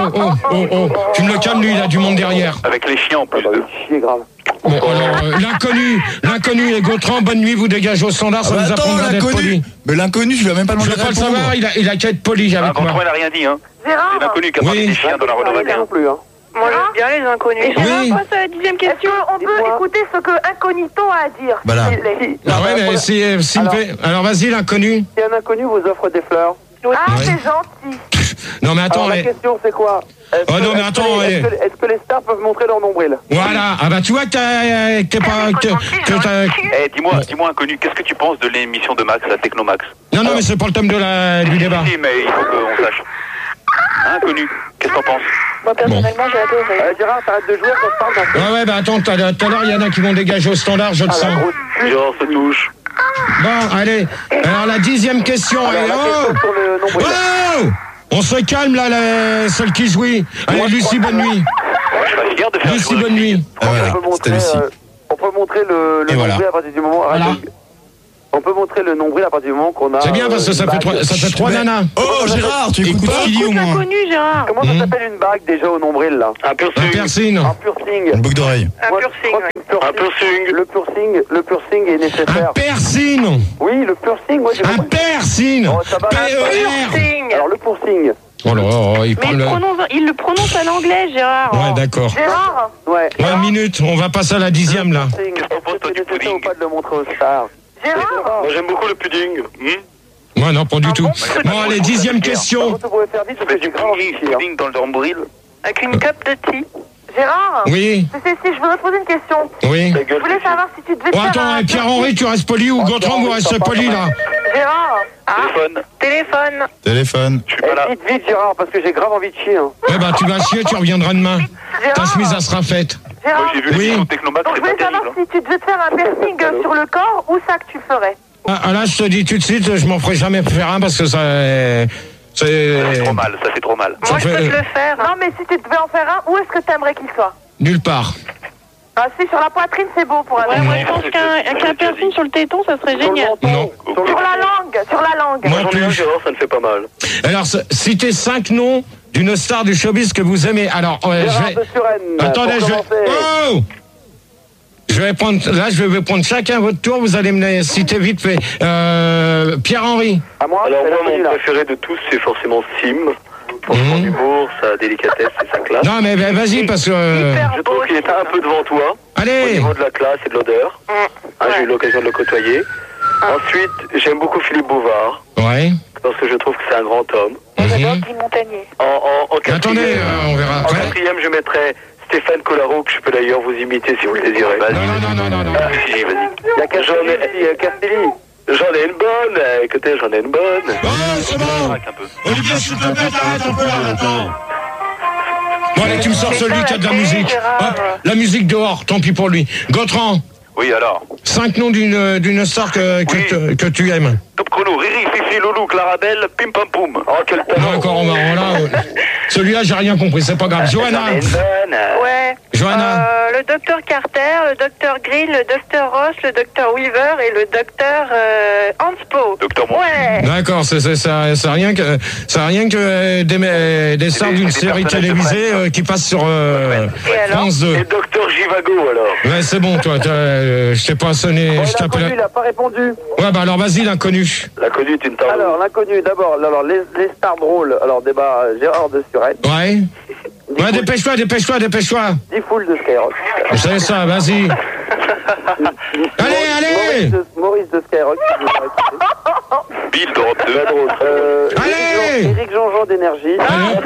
Speaker 1: Tu me le calmes, lui, il a du monde derrière.
Speaker 4: Avec les chiens en plus.
Speaker 9: Chier grave.
Speaker 1: Bon, alors, l'inconnu et Gautran, bonne nuit, vous dégagez au standard, ça vous apprendra d'être poli.
Speaker 6: Mais l'inconnu, je vais même pas
Speaker 1: Je
Speaker 6: demander
Speaker 1: veux pas le savoir, il a qu'à être poli avec moi.
Speaker 4: Gontran, il a rien dit, hein.
Speaker 7: Gérard.
Speaker 4: C'est l'inconnu qui a parlé des chiens dans la Renault 21.
Speaker 9: Non plus, hein.
Speaker 7: Moi, j'aime bien les inconnus. Et Gérard, passe à la 10e question. On peut écouter ce que Incognito a à dire.
Speaker 6: Voilà.
Speaker 1: Ah ouais, mais s'il me fait... Alors, vas-y, l'inconnu.
Speaker 9: Si un inconnu vous offre des fleurs...
Speaker 7: Ah, c'est gentil.
Speaker 1: Non, mais attends,
Speaker 9: Alors, la question, c'est quoi?
Speaker 1: non, mais attends,
Speaker 9: Est-ce que les stars peuvent montrer leur nombril?
Speaker 1: Voilà. Ah bah, tu vois que t'es pas...
Speaker 4: Dis-moi, inconnu, qu'est-ce que tu penses de l'émission de Max, la Technomax?
Speaker 1: Non, mais c'est pas le thème du débat.
Speaker 4: Si, mais il faut qu'on sache. Inconnu, qu'est-ce que t'en penses?
Speaker 7: Moi, personnellement, j'ai adoré.
Speaker 9: Gérard, t'arrêtes de jouer quand je parle.
Speaker 1: Ouais, bah attends, tout à l'heure, il y en a qui vont dégager au standard, je le sens.
Speaker 4: Genre, se touche.
Speaker 1: Bon, allez. Alors, la 10e question. On se calme là, celle qui jouit. Allez, Lucie, bonne nuit. Lucie, bonne nuit.
Speaker 6: Voilà, c'était Lucie.
Speaker 11: On peut montrer le
Speaker 6: voilà.
Speaker 11: nombril à partir du moment.
Speaker 1: Voilà.
Speaker 11: On peut montrer le nombril à partir du moment qu'on a.
Speaker 1: C'est bien parce que ça fait 3 nanas.
Speaker 6: Oh, Gérard, tu écoutes pas
Speaker 3: Écoute l'inconnu, Gérard.
Speaker 11: Comment ça s'appelle une bague déjà au nombril là?
Speaker 1: Un piercing.
Speaker 11: Un piercing.
Speaker 6: Une boucle d'oreille.
Speaker 3: Un piercing, ouais.
Speaker 11: Un piercing. Le piercing est nécessaire.
Speaker 1: Un piercing.
Speaker 11: Oui, le piercing. Moi,
Speaker 1: Un piercing.
Speaker 11: Oh, ça va.
Speaker 1: P-E-R.
Speaker 11: Alors le piercing.
Speaker 1: Oh là là, il parle.
Speaker 3: Il le prononce à l'anglais, Gérard.
Speaker 1: Ouais, d'accord.
Speaker 7: Gérard.
Speaker 11: Ouais.
Speaker 1: Ouais, une minute, on va passer à la 10e là.
Speaker 11: C'est nécessaire ou pas de le montrer aux stars?
Speaker 7: Gérard.
Speaker 4: Moi j'aime beaucoup le pudding.
Speaker 1: Ouais, non, pas du tout. Bon, allez, 10e question.
Speaker 11: Vous pouvez faire vite parce que j'ai grave envie de chier, hein.
Speaker 4: Pudding dans le nombril.
Speaker 3: Avec une cup de thé.
Speaker 7: Gérard.
Speaker 1: Oui,
Speaker 7: C'est Cécile, je voudrais te poser une question.
Speaker 1: oui.
Speaker 7: Je voulais savoir si tu devais
Speaker 1: Oh,
Speaker 7: faire
Speaker 1: attends,
Speaker 7: un
Speaker 1: Pierre-Henri, tu restes poli ou Gontran, vous restez poli là?
Speaker 7: Gérard.
Speaker 4: Téléphone.
Speaker 6: Téléphone.
Speaker 4: Je suis pas là.
Speaker 11: Vite Gérard parce que j'ai grave envie de chier, hein.
Speaker 1: Eh ben, tu vas chier, tu reviendras demain. Ta chemise, elle sera faite.
Speaker 4: Moi
Speaker 7: Gérard.
Speaker 4: j'ai vu
Speaker 1: Oui.
Speaker 4: l'émission Technomax,
Speaker 7: Donc je
Speaker 4: c'est
Speaker 7: voulais
Speaker 4: pas
Speaker 7: savoir
Speaker 4: terrible.
Speaker 7: si tu devais te faire un piercing sur le corps, où ça que tu ferais?
Speaker 1: Ah, là, je te dis tout de suite, je m'en ferai jamais faire un parce que ça.
Speaker 4: C'est trop mal, ça fait trop mal.
Speaker 1: Ça
Speaker 3: Moi, je peux
Speaker 1: fait
Speaker 3: te le faire.
Speaker 7: Non, mais si tu devais en faire un, où est-ce que tu aimerais qu'il soit?
Speaker 1: nulle part.
Speaker 7: Ah, si, sur la poitrine, c'est beau pour un
Speaker 3: Ouais,
Speaker 7: homme.
Speaker 3: moi, je pense qu'un piercing sur le téton, ça serait génial.
Speaker 1: Non.
Speaker 7: Sur la langue.
Speaker 1: Moi
Speaker 4: J'en ai un,
Speaker 1: plus.
Speaker 4: Gérard, ça ne fait pas mal.
Speaker 1: Alors, citez 5 noms d'une star du showbiz que vous aimez. Alors, je
Speaker 11: Gérard
Speaker 1: vais.
Speaker 11: de Suresnes.
Speaker 1: Attendez,
Speaker 11: pour
Speaker 1: je vais.
Speaker 11: commencer.
Speaker 1: Oh! Je vais prendre chacun votre tour, vous allez me les citer vite fait. Pierre-Henri.
Speaker 11: À moi,
Speaker 4: Alors
Speaker 11: c'est
Speaker 4: moi,
Speaker 11: la
Speaker 4: mon
Speaker 11: là.
Speaker 4: préféré de tous, c'est forcément Sim. Pour son humour, sa délicatesse et sa classe.
Speaker 1: Non, mais vas-y, parce que.
Speaker 4: Je trouve qu'il est un peu devant toi. Au
Speaker 1: Allez!
Speaker 4: niveau de la classe et de l'odeur. J'ai eu l'occasion de le côtoyer. Ensuite, j'aime beaucoup Philippe Bouvard.
Speaker 1: Ouais.
Speaker 4: Parce que je trouve que c'est un grand homme.
Speaker 1: Mhm.
Speaker 3: Montagnier.
Speaker 4: En quatrième,
Speaker 1: Attendez, on verra
Speaker 4: en
Speaker 1: après.
Speaker 4: quatrième, je mettrais Stéphane Collaro, que je peux d'ailleurs vous imiter si vous le désirez.
Speaker 1: Non.
Speaker 4: Ah, si, vas-y.
Speaker 11: Il y a Castelli.
Speaker 4: J'en ai une bonne. Écoutez, j'en ai une bonne.
Speaker 1: Oh, c'est bon!
Speaker 4: Un peu.
Speaker 1: Olivier, s'il te plaît, t'arrêtes un peu là, attends. Bon, allez, tu me sors celui qui a de la musique. Hop, la musique dehors, tant pis pour lui. Gautran,
Speaker 4: Oui, alors.
Speaker 1: 5 noms d'une star que tu aimes.
Speaker 4: Top chrono, Riri, Fifi, Loulou, Clarabelle, Pim Pam Poum. Oh, quel talent.
Speaker 1: Non, encore, celui-là, j'ai rien compris, c'est pas grave. Johanna,
Speaker 4: J'en ai une bonne.
Speaker 3: Ouais.
Speaker 1: Johanna.
Speaker 3: Le docteur Carter, le docteur Grill, le docteur Ross, le docteur Weaver et le docteur Hanspo.
Speaker 4: Docteur Monti.
Speaker 3: Ouais.
Speaker 1: D'accord, ça a rien que des stars d'une série télévisée qui passe sur France 2.
Speaker 4: Et Docteur Givago, alors.
Speaker 1: Ouais, c'est bon, toi, je t'ai pas sonné, je t'appelle.
Speaker 11: L'inconnu, il n'a pas répondu.
Speaker 1: Ouais, bah alors vas-y, l'inconnu.
Speaker 4: L'inconnu est une tarde.
Speaker 11: Alors, l'inconnu, d'abord, alors, les stars drôles. Alors, débat Gérard de Suresnes.
Speaker 1: Ouais. Ouais, dépêche-toi.
Speaker 11: 10 foules de Skyrock.
Speaker 1: C'est ça, vas-y. Allez.
Speaker 11: Maurice de Skyrock.
Speaker 4: Bill d'Europe 2.
Speaker 1: Allez.
Speaker 11: Éric Jean-Jean d'énergie.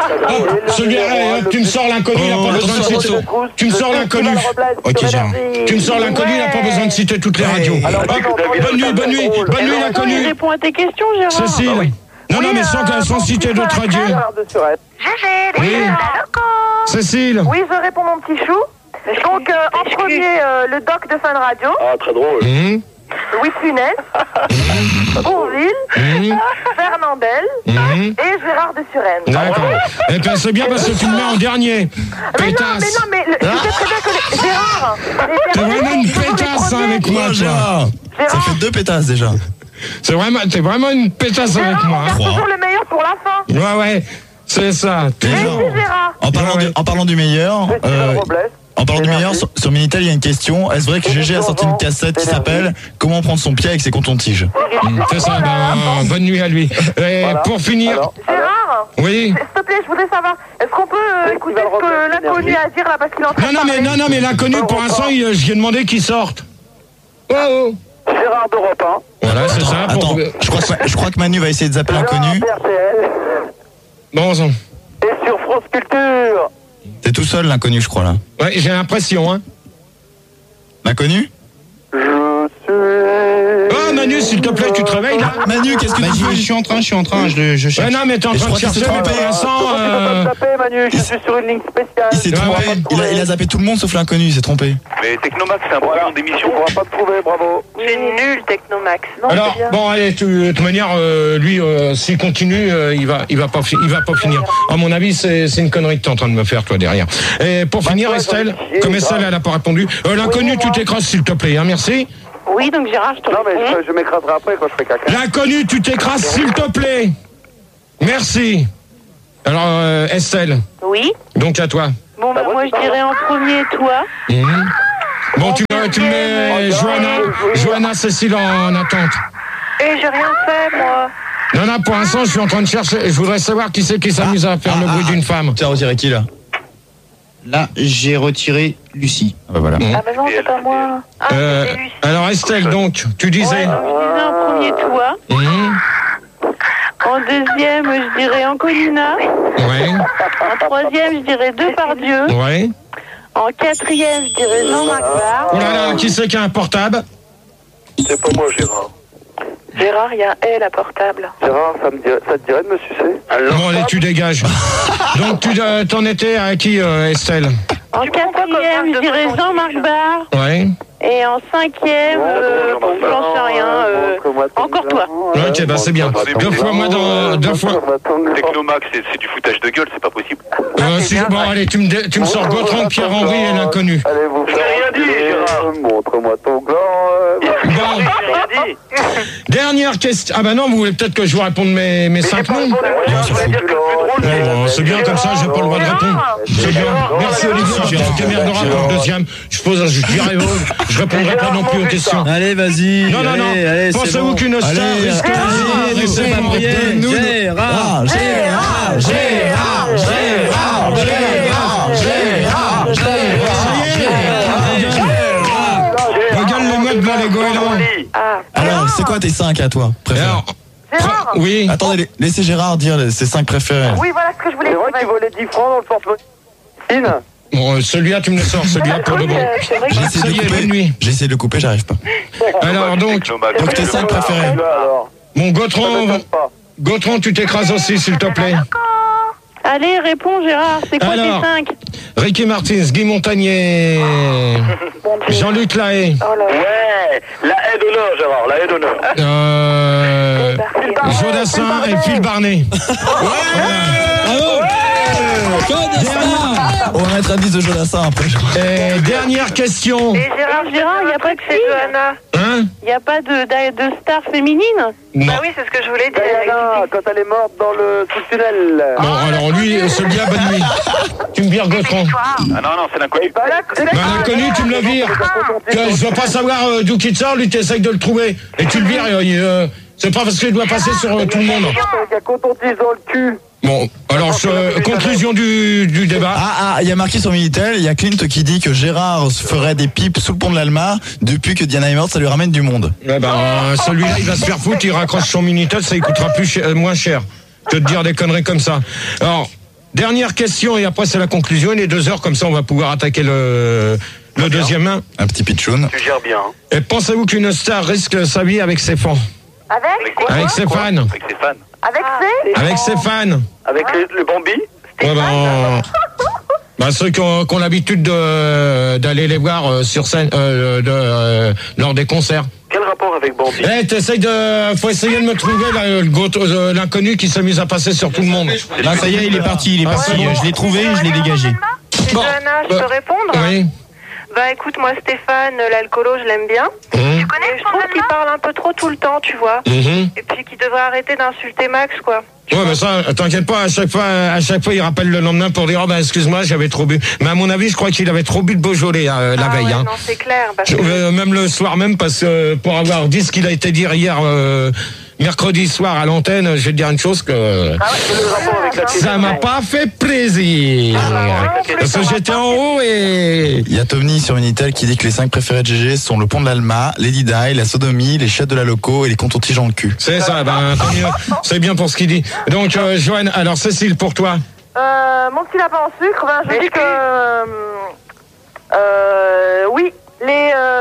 Speaker 1: Tu me sors l'inconnu, il n'a pas besoin de citer. Tu me sors l'inconnu.
Speaker 6: Ok, Gérard.
Speaker 1: Tu me sors l'inconnu, il n'a pas besoin de citer toutes les radios. Bonne nuit,
Speaker 3: Il
Speaker 1: l'inconnu.
Speaker 3: répond à tes questions, Gérard.
Speaker 1: Cécile. Non, mais sans citer d'autres radios.
Speaker 8: GG,
Speaker 1: Oui.
Speaker 8: les locaux.
Speaker 1: Cécile.
Speaker 7: Oui, je réponds mon petit chou. Donc, en premier, le doc de Fun Radio,
Speaker 4: Ah, très drôle.
Speaker 7: Louis Funès, Bourville, Fernandel et Gérard de Suresnes.
Speaker 1: D'accord. Eh bien, c'est bien parce que tu me mets en dernier. Pétasse.
Speaker 7: Mais je sais très bien que Gérard,
Speaker 1: T'es vraiment une pétasse avec moi, toi.
Speaker 6: Gérard. Ça fait 2 pétasses déjà.
Speaker 1: T'es vraiment une pétasse avec moi.
Speaker 7: on garde toujours le meilleur pour la fin.
Speaker 1: Ouais, c'est ça.
Speaker 7: Merci Gérard.
Speaker 6: En parlant du meilleur, sur Minitel, il y a une question. Est-ce vrai que GG a sorti une cassette qui s'appelle Comment prendre son pied avec ses cotons-tiges?
Speaker 1: C'est ça, bonne nuit à lui. Et pour finir.
Speaker 7: Gérard,
Speaker 1: Oui.
Speaker 7: s'il te plaît, je voudrais savoir, est-ce qu'on peut écouter ce que l'inconnu a à dire là parce qu'il est en train de parler.
Speaker 1: Non, mais l'inconnu, pour l'instant, je lui ai demandé qu'il sorte. Oh.
Speaker 11: Gérard d'Europe 1.
Speaker 1: Voilà, c'est ça.
Speaker 6: Attends, je crois que Manu va essayer de zapper l'inconnu.
Speaker 1: Bon sang.
Speaker 11: Et sur France Culture.
Speaker 6: T'es tout seul, l'inconnu, je crois, là.
Speaker 1: Ouais, j'ai l'impression, hein.
Speaker 6: L'inconnu?
Speaker 11: Je suis...
Speaker 1: Oh Manu, s'il te plaît, tu te réveilles là.
Speaker 6: Manu, qu'est-ce que tu fais?
Speaker 5: Je suis en train, je cherche.
Speaker 1: Ouais, non, mais t'es en train de chercher, mais pour l'instant.
Speaker 11: Manu, je suis sur une ligne spéciale.
Speaker 6: Il s'est trompé. Il a zappé tout le monde sauf l'inconnu, il s'est trompé.
Speaker 4: Mais Technomax, c'est un programme d'émission.
Speaker 11: On va pas te trouver, bravo.
Speaker 7: C'est nul, Technomax. Non,
Speaker 1: Alors, bon, allez, de toute manière, lui, s'il continue, il va pas finir. À mon avis, c'est une connerie que t'es en train de me faire, toi, derrière. Et pour finir, Estelle, comme Estelle, elle a pas répondu. L'inconnu, tu t'écrases, s'il te plaît, hein, merci.
Speaker 7: Oui, donc Gérard, je te
Speaker 11: Non, mais
Speaker 7: réponds.
Speaker 11: je m'écraserai après quand je fais caca.
Speaker 1: L'inconnu, tu t'écrases, s'il te plaît. Merci. Alors, Estelle.
Speaker 7: Oui.
Speaker 1: Donc à toi.
Speaker 7: Bon, bah, moi, je dirais en premier, toi.
Speaker 1: Bon, tu mets Johanna Cécile en attente.
Speaker 7: Et j'ai rien fait, moi.
Speaker 1: Non, pour l'instant, je suis en train de chercher. Je voudrais savoir qui c'est qui s'amuse à faire le bruit d'une femme.
Speaker 6: Tu as retiré qui là?
Speaker 5: Là, j'ai retiré Lucie.
Speaker 6: Ah bah voilà.
Speaker 7: Ah, bah non, c'est pas moi. Ah, c'est Lucie.
Speaker 1: Alors Estelle, donc, tu disais.
Speaker 7: Ouais, je disais en premier, toi. En deuxième, je dirais Anconina.
Speaker 1: Ouais.
Speaker 7: En troisième, je dirais Depardieu.
Speaker 1: Ouais.
Speaker 7: En quatrième, je dirais Jean-Marc Barr.
Speaker 1: Oh là là, qui c'est qui a un portable?
Speaker 4: C'est pas moi, Gérard.
Speaker 7: Gérard, il y a un L à portable.
Speaker 11: Gérard, ça te dirait de me sucer?
Speaker 1: Bon, allez, tu dégages. Donc, tu t'en étais à qui, Estelle?
Speaker 7: En quatrième, je dirais Jean-Marc Barr.
Speaker 1: Ouais.
Speaker 7: Et en cinquième, bon, j'en sais rien. Encore toi.
Speaker 1: Ok, bah c'est bien. Deux fois.
Speaker 4: Technomax, c'est du foutage de gueule, c'est pas possible.
Speaker 1: Bon, allez, tu me sors Gautran, Pierre-Henri et l'inconnu.
Speaker 11: Allez, vous
Speaker 4: J'ai rien dit, Gérard.
Speaker 11: Montre-moi ton gland.
Speaker 1: Bon.
Speaker 4: J'ai rien dit.
Speaker 1: Dernière question. Ah bah non, vous voulez peut-être que je vous réponde mes 5 noms? C'est bien comme ça, j'ai pas le droit de répondre. C'est bien. Merci Olivier, tu t'émerderas pour le deuxième. Je répondrai pas non plus aux questions.
Speaker 10: Allez, vas-y.
Speaker 1: Non. Pensez-vous qu'une star risque de se Regarde les modes blancs, les goélands.
Speaker 6: Alors, c'est quoi tes 5 à toi préférés?
Speaker 7: Gérard.
Speaker 1: Oui.
Speaker 6: Attendez, laissez Gérard dire ses 5 préférés.
Speaker 7: Oui, voilà ce que je voulais
Speaker 11: C'est
Speaker 7: dire.
Speaker 11: vrai qu'il volait 10 francs dans le porte-monnaie.
Speaker 1: Bon, celui-là, tu me le sors, celui-là pour de bon. Ça y est, bonne nuit.
Speaker 6: J'ai essayé de le couper, j'arrive pas.
Speaker 1: Alors donc
Speaker 6: tes 5 préférés.
Speaker 1: Mon Gautran, tu t'écrases aussi, s'il te plaît.
Speaker 7: Allez, réponds Gérard, c'est quoi
Speaker 1: Alors,
Speaker 7: tes 5?
Speaker 1: Ricky Martin, Guy Montagnier, Jean-Luc Lahaye.
Speaker 4: Ouais, la haie d'honneur, Gérard, la haie d'honneur.
Speaker 1: Jodassin et Phil Barnet.
Speaker 6: On va mettre un 10 de Jodassin après.
Speaker 1: Dernière question.
Speaker 7: Et Gérard, il n'y a pas de fille.
Speaker 1: Hein?
Speaker 7: Il n'y a pas de star féminine?
Speaker 1: Non.
Speaker 7: Bah oui, c'est ce que je voulais dire.
Speaker 11: Diana, quand elle est morte dans le sous-tunnel.
Speaker 1: Bon, alors lui, celui-là, bonne nuit. Tu me vires Gautran.
Speaker 4: Ah non, c'est l'inconnu.
Speaker 1: L'inconnu, tu me le vires. Je dois pas savoir d'où qu'il sort, lui, tu essayes de le trouver. Et tu le vires, c'est pas parce qu'il doit passer sur tout le monde.
Speaker 11: Avec un coton-tige dans le cul.
Speaker 1: Bon, alors, conclusion du débat.
Speaker 6: Il y a marqué sur Minitel, il y a Clint qui dit que Gérard ferait des pipes sous le pont de l'Alma depuis que Diana est morte, ça lui ramène du monde.
Speaker 1: Ouais, celui-là, il va se faire foutre, il raccroche son Minitel, ça lui coûtera moins cher que de dire des conneries comme ça. Alors, dernière question, et après c'est la conclusion, il est 2 heures, comme ça on va pouvoir attaquer le deuxième main.
Speaker 6: Un petit pitchoun.
Speaker 4: Tu gères bien.
Speaker 1: Et pensez-vous qu'une star risque sa vie avec ses fans? Avec ses fans.
Speaker 4: Avec ses fans.
Speaker 1: Avec ses fans.
Speaker 4: Avec le Bambi.
Speaker 1: Ouais, ceux qui ont l'habitude d'aller les voir sur scène lors des concerts.
Speaker 4: Quel rapport avec Bambi?
Speaker 1: Faut essayer de me trouver l'inconnu qui s'amuse à passer sur tout le monde.
Speaker 5: Là, ça y est, il est parti. Je l'ai trouvé, je l'ai dégagé.
Speaker 7: Johanna, je peux répondre?
Speaker 1: Oui.
Speaker 7: Bah écoute, moi Stéphane, l'alcoolo, je l'aime bien. Tu connais? Je trouve qu'il parle un peu trop tout le temps, tu vois. Et puis qu'il devrait arrêter d'insulter Max, quoi.
Speaker 1: Ouais, mais ça, t'inquiète pas, à chaque fois, il rappelle le lendemain pour dire, excuse-moi, j'avais trop bu. Mais à mon avis, je crois qu'il avait trop bu de Beaujolais, la veille,
Speaker 7: ouais,
Speaker 1: hein.
Speaker 7: Non, c'est clair.
Speaker 1: Même le soir même, parce que, pour avoir dit ce qu'il a été dire hier, mercredi soir à l'antenne, je vais te dire une chose que ça m'a pas fait plaisir. Parce que j'étais en haut et...
Speaker 6: Il y a Tony sur Minitel qui dit que les 5 préférés de GG sont le pont de l'Alma, Lady Di, la sodomie, les chiottes de la loco et les contons-tiges dans le cul.
Speaker 1: C'est ça, c'est bien pour ce qu'il dit. Donc, Joanne, alors Cécile, pour toi?
Speaker 7: Mon petit lapin en sucre, je dis que... oui, les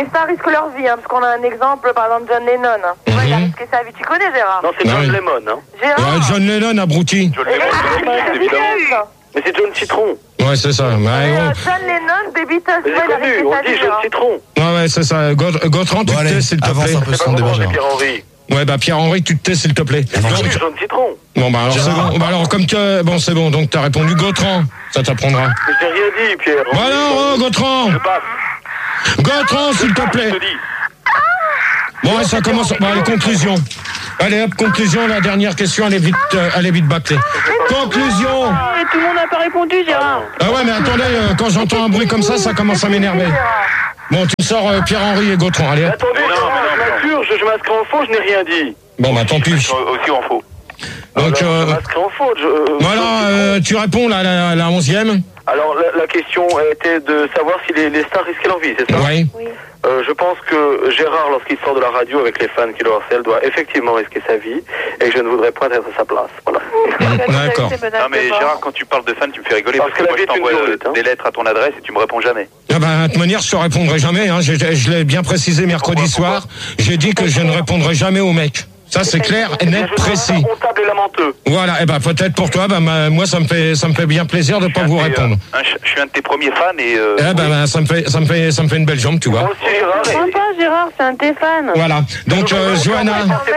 Speaker 7: les stars risquent leur vie, hein, parce qu'on a un exemple, par exemple John Lennon. Il a risqué sa vie. Tu connais Gérard?
Speaker 4: Non, c'est John Lemon. Hein.
Speaker 7: Gérard.
Speaker 1: John Lennon, abruti.
Speaker 4: John Lemon, évidemment. Mais c'est John Citron.
Speaker 1: Ouais, c'est ça.
Speaker 7: John Lennon, Baby Tuss.
Speaker 4: J'ai connu, on dit John Citron.
Speaker 1: Ouais, c'est ça. Gautran, tu te tais, s'il te plaît.
Speaker 6: Avance un peu son débat, Gérard.
Speaker 4: Pierre-Henri.
Speaker 1: Ouais, bah Pierre-Henri, tu te tais, s'il te plaît.
Speaker 4: John Citron.
Speaker 1: Bon, bah alors c'est bon. Bah alors, comme que... Bon, c'est bon, donc t'as répondu Gautran. Ça t'apprendra.
Speaker 4: Mais j'ai rien dit, Pierre.
Speaker 1: Bah non, Gautran.
Speaker 4: Je passe.
Speaker 1: Gautran, s'il te plaît. Bon, ouais, ça commence... Bon, allez, conclusion. Allez, hop, conclusion, la dernière question, elle est vite bâclée. Conclusion.
Speaker 3: Tout le monde n'a pas répondu, Gérard.
Speaker 1: Ah ouais, mais attendez, quand j'entends un bruit comme ça commence à m'énerver. Bon, tu sors Pierre-Henri et Gautran, allez.
Speaker 4: Attendez, je m'inscris en faux, je n'ai rien dit.
Speaker 1: Bon, bah tant pis.
Speaker 4: Aussi en faux.
Speaker 1: Donc,
Speaker 4: je m'inscris en faux.
Speaker 1: voilà, tu réponds là, la 11e.
Speaker 4: Alors, la question était de savoir si les stars risquaient leur vie, c'est ça?
Speaker 1: Oui.
Speaker 4: Je pense que Gérard, lorsqu'il sort de la radio avec les fans qui le harcèlent, doit effectivement risquer sa vie et que je ne voudrais pas être à sa place. Voilà.
Speaker 1: D'accord.
Speaker 12: Non mais Gérard, quand tu parles de fans, tu me fais rigoler parce que moi je t'envoie des lettres à ton adresse et tu me réponds jamais.
Speaker 1: Ah bah, de toute manière, je te répondrai jamais. Hein. Je l'ai bien précisé mercredi soir. J'ai dit que je ne répondrai jamais aux mecs. Ça, c'est clair et net, précis.
Speaker 4: Comptable et lamenteux.
Speaker 1: Voilà, et ben peut-être pour toi, moi ça me fait bien plaisir de pas vous répondre.
Speaker 12: Je suis un de tes premiers fans et.
Speaker 1: Ça me fait une belle jambe, tu vois.
Speaker 3: C'est sympa, Gérard, c'est un de tes fans.
Speaker 1: Voilà. Donc Johanna.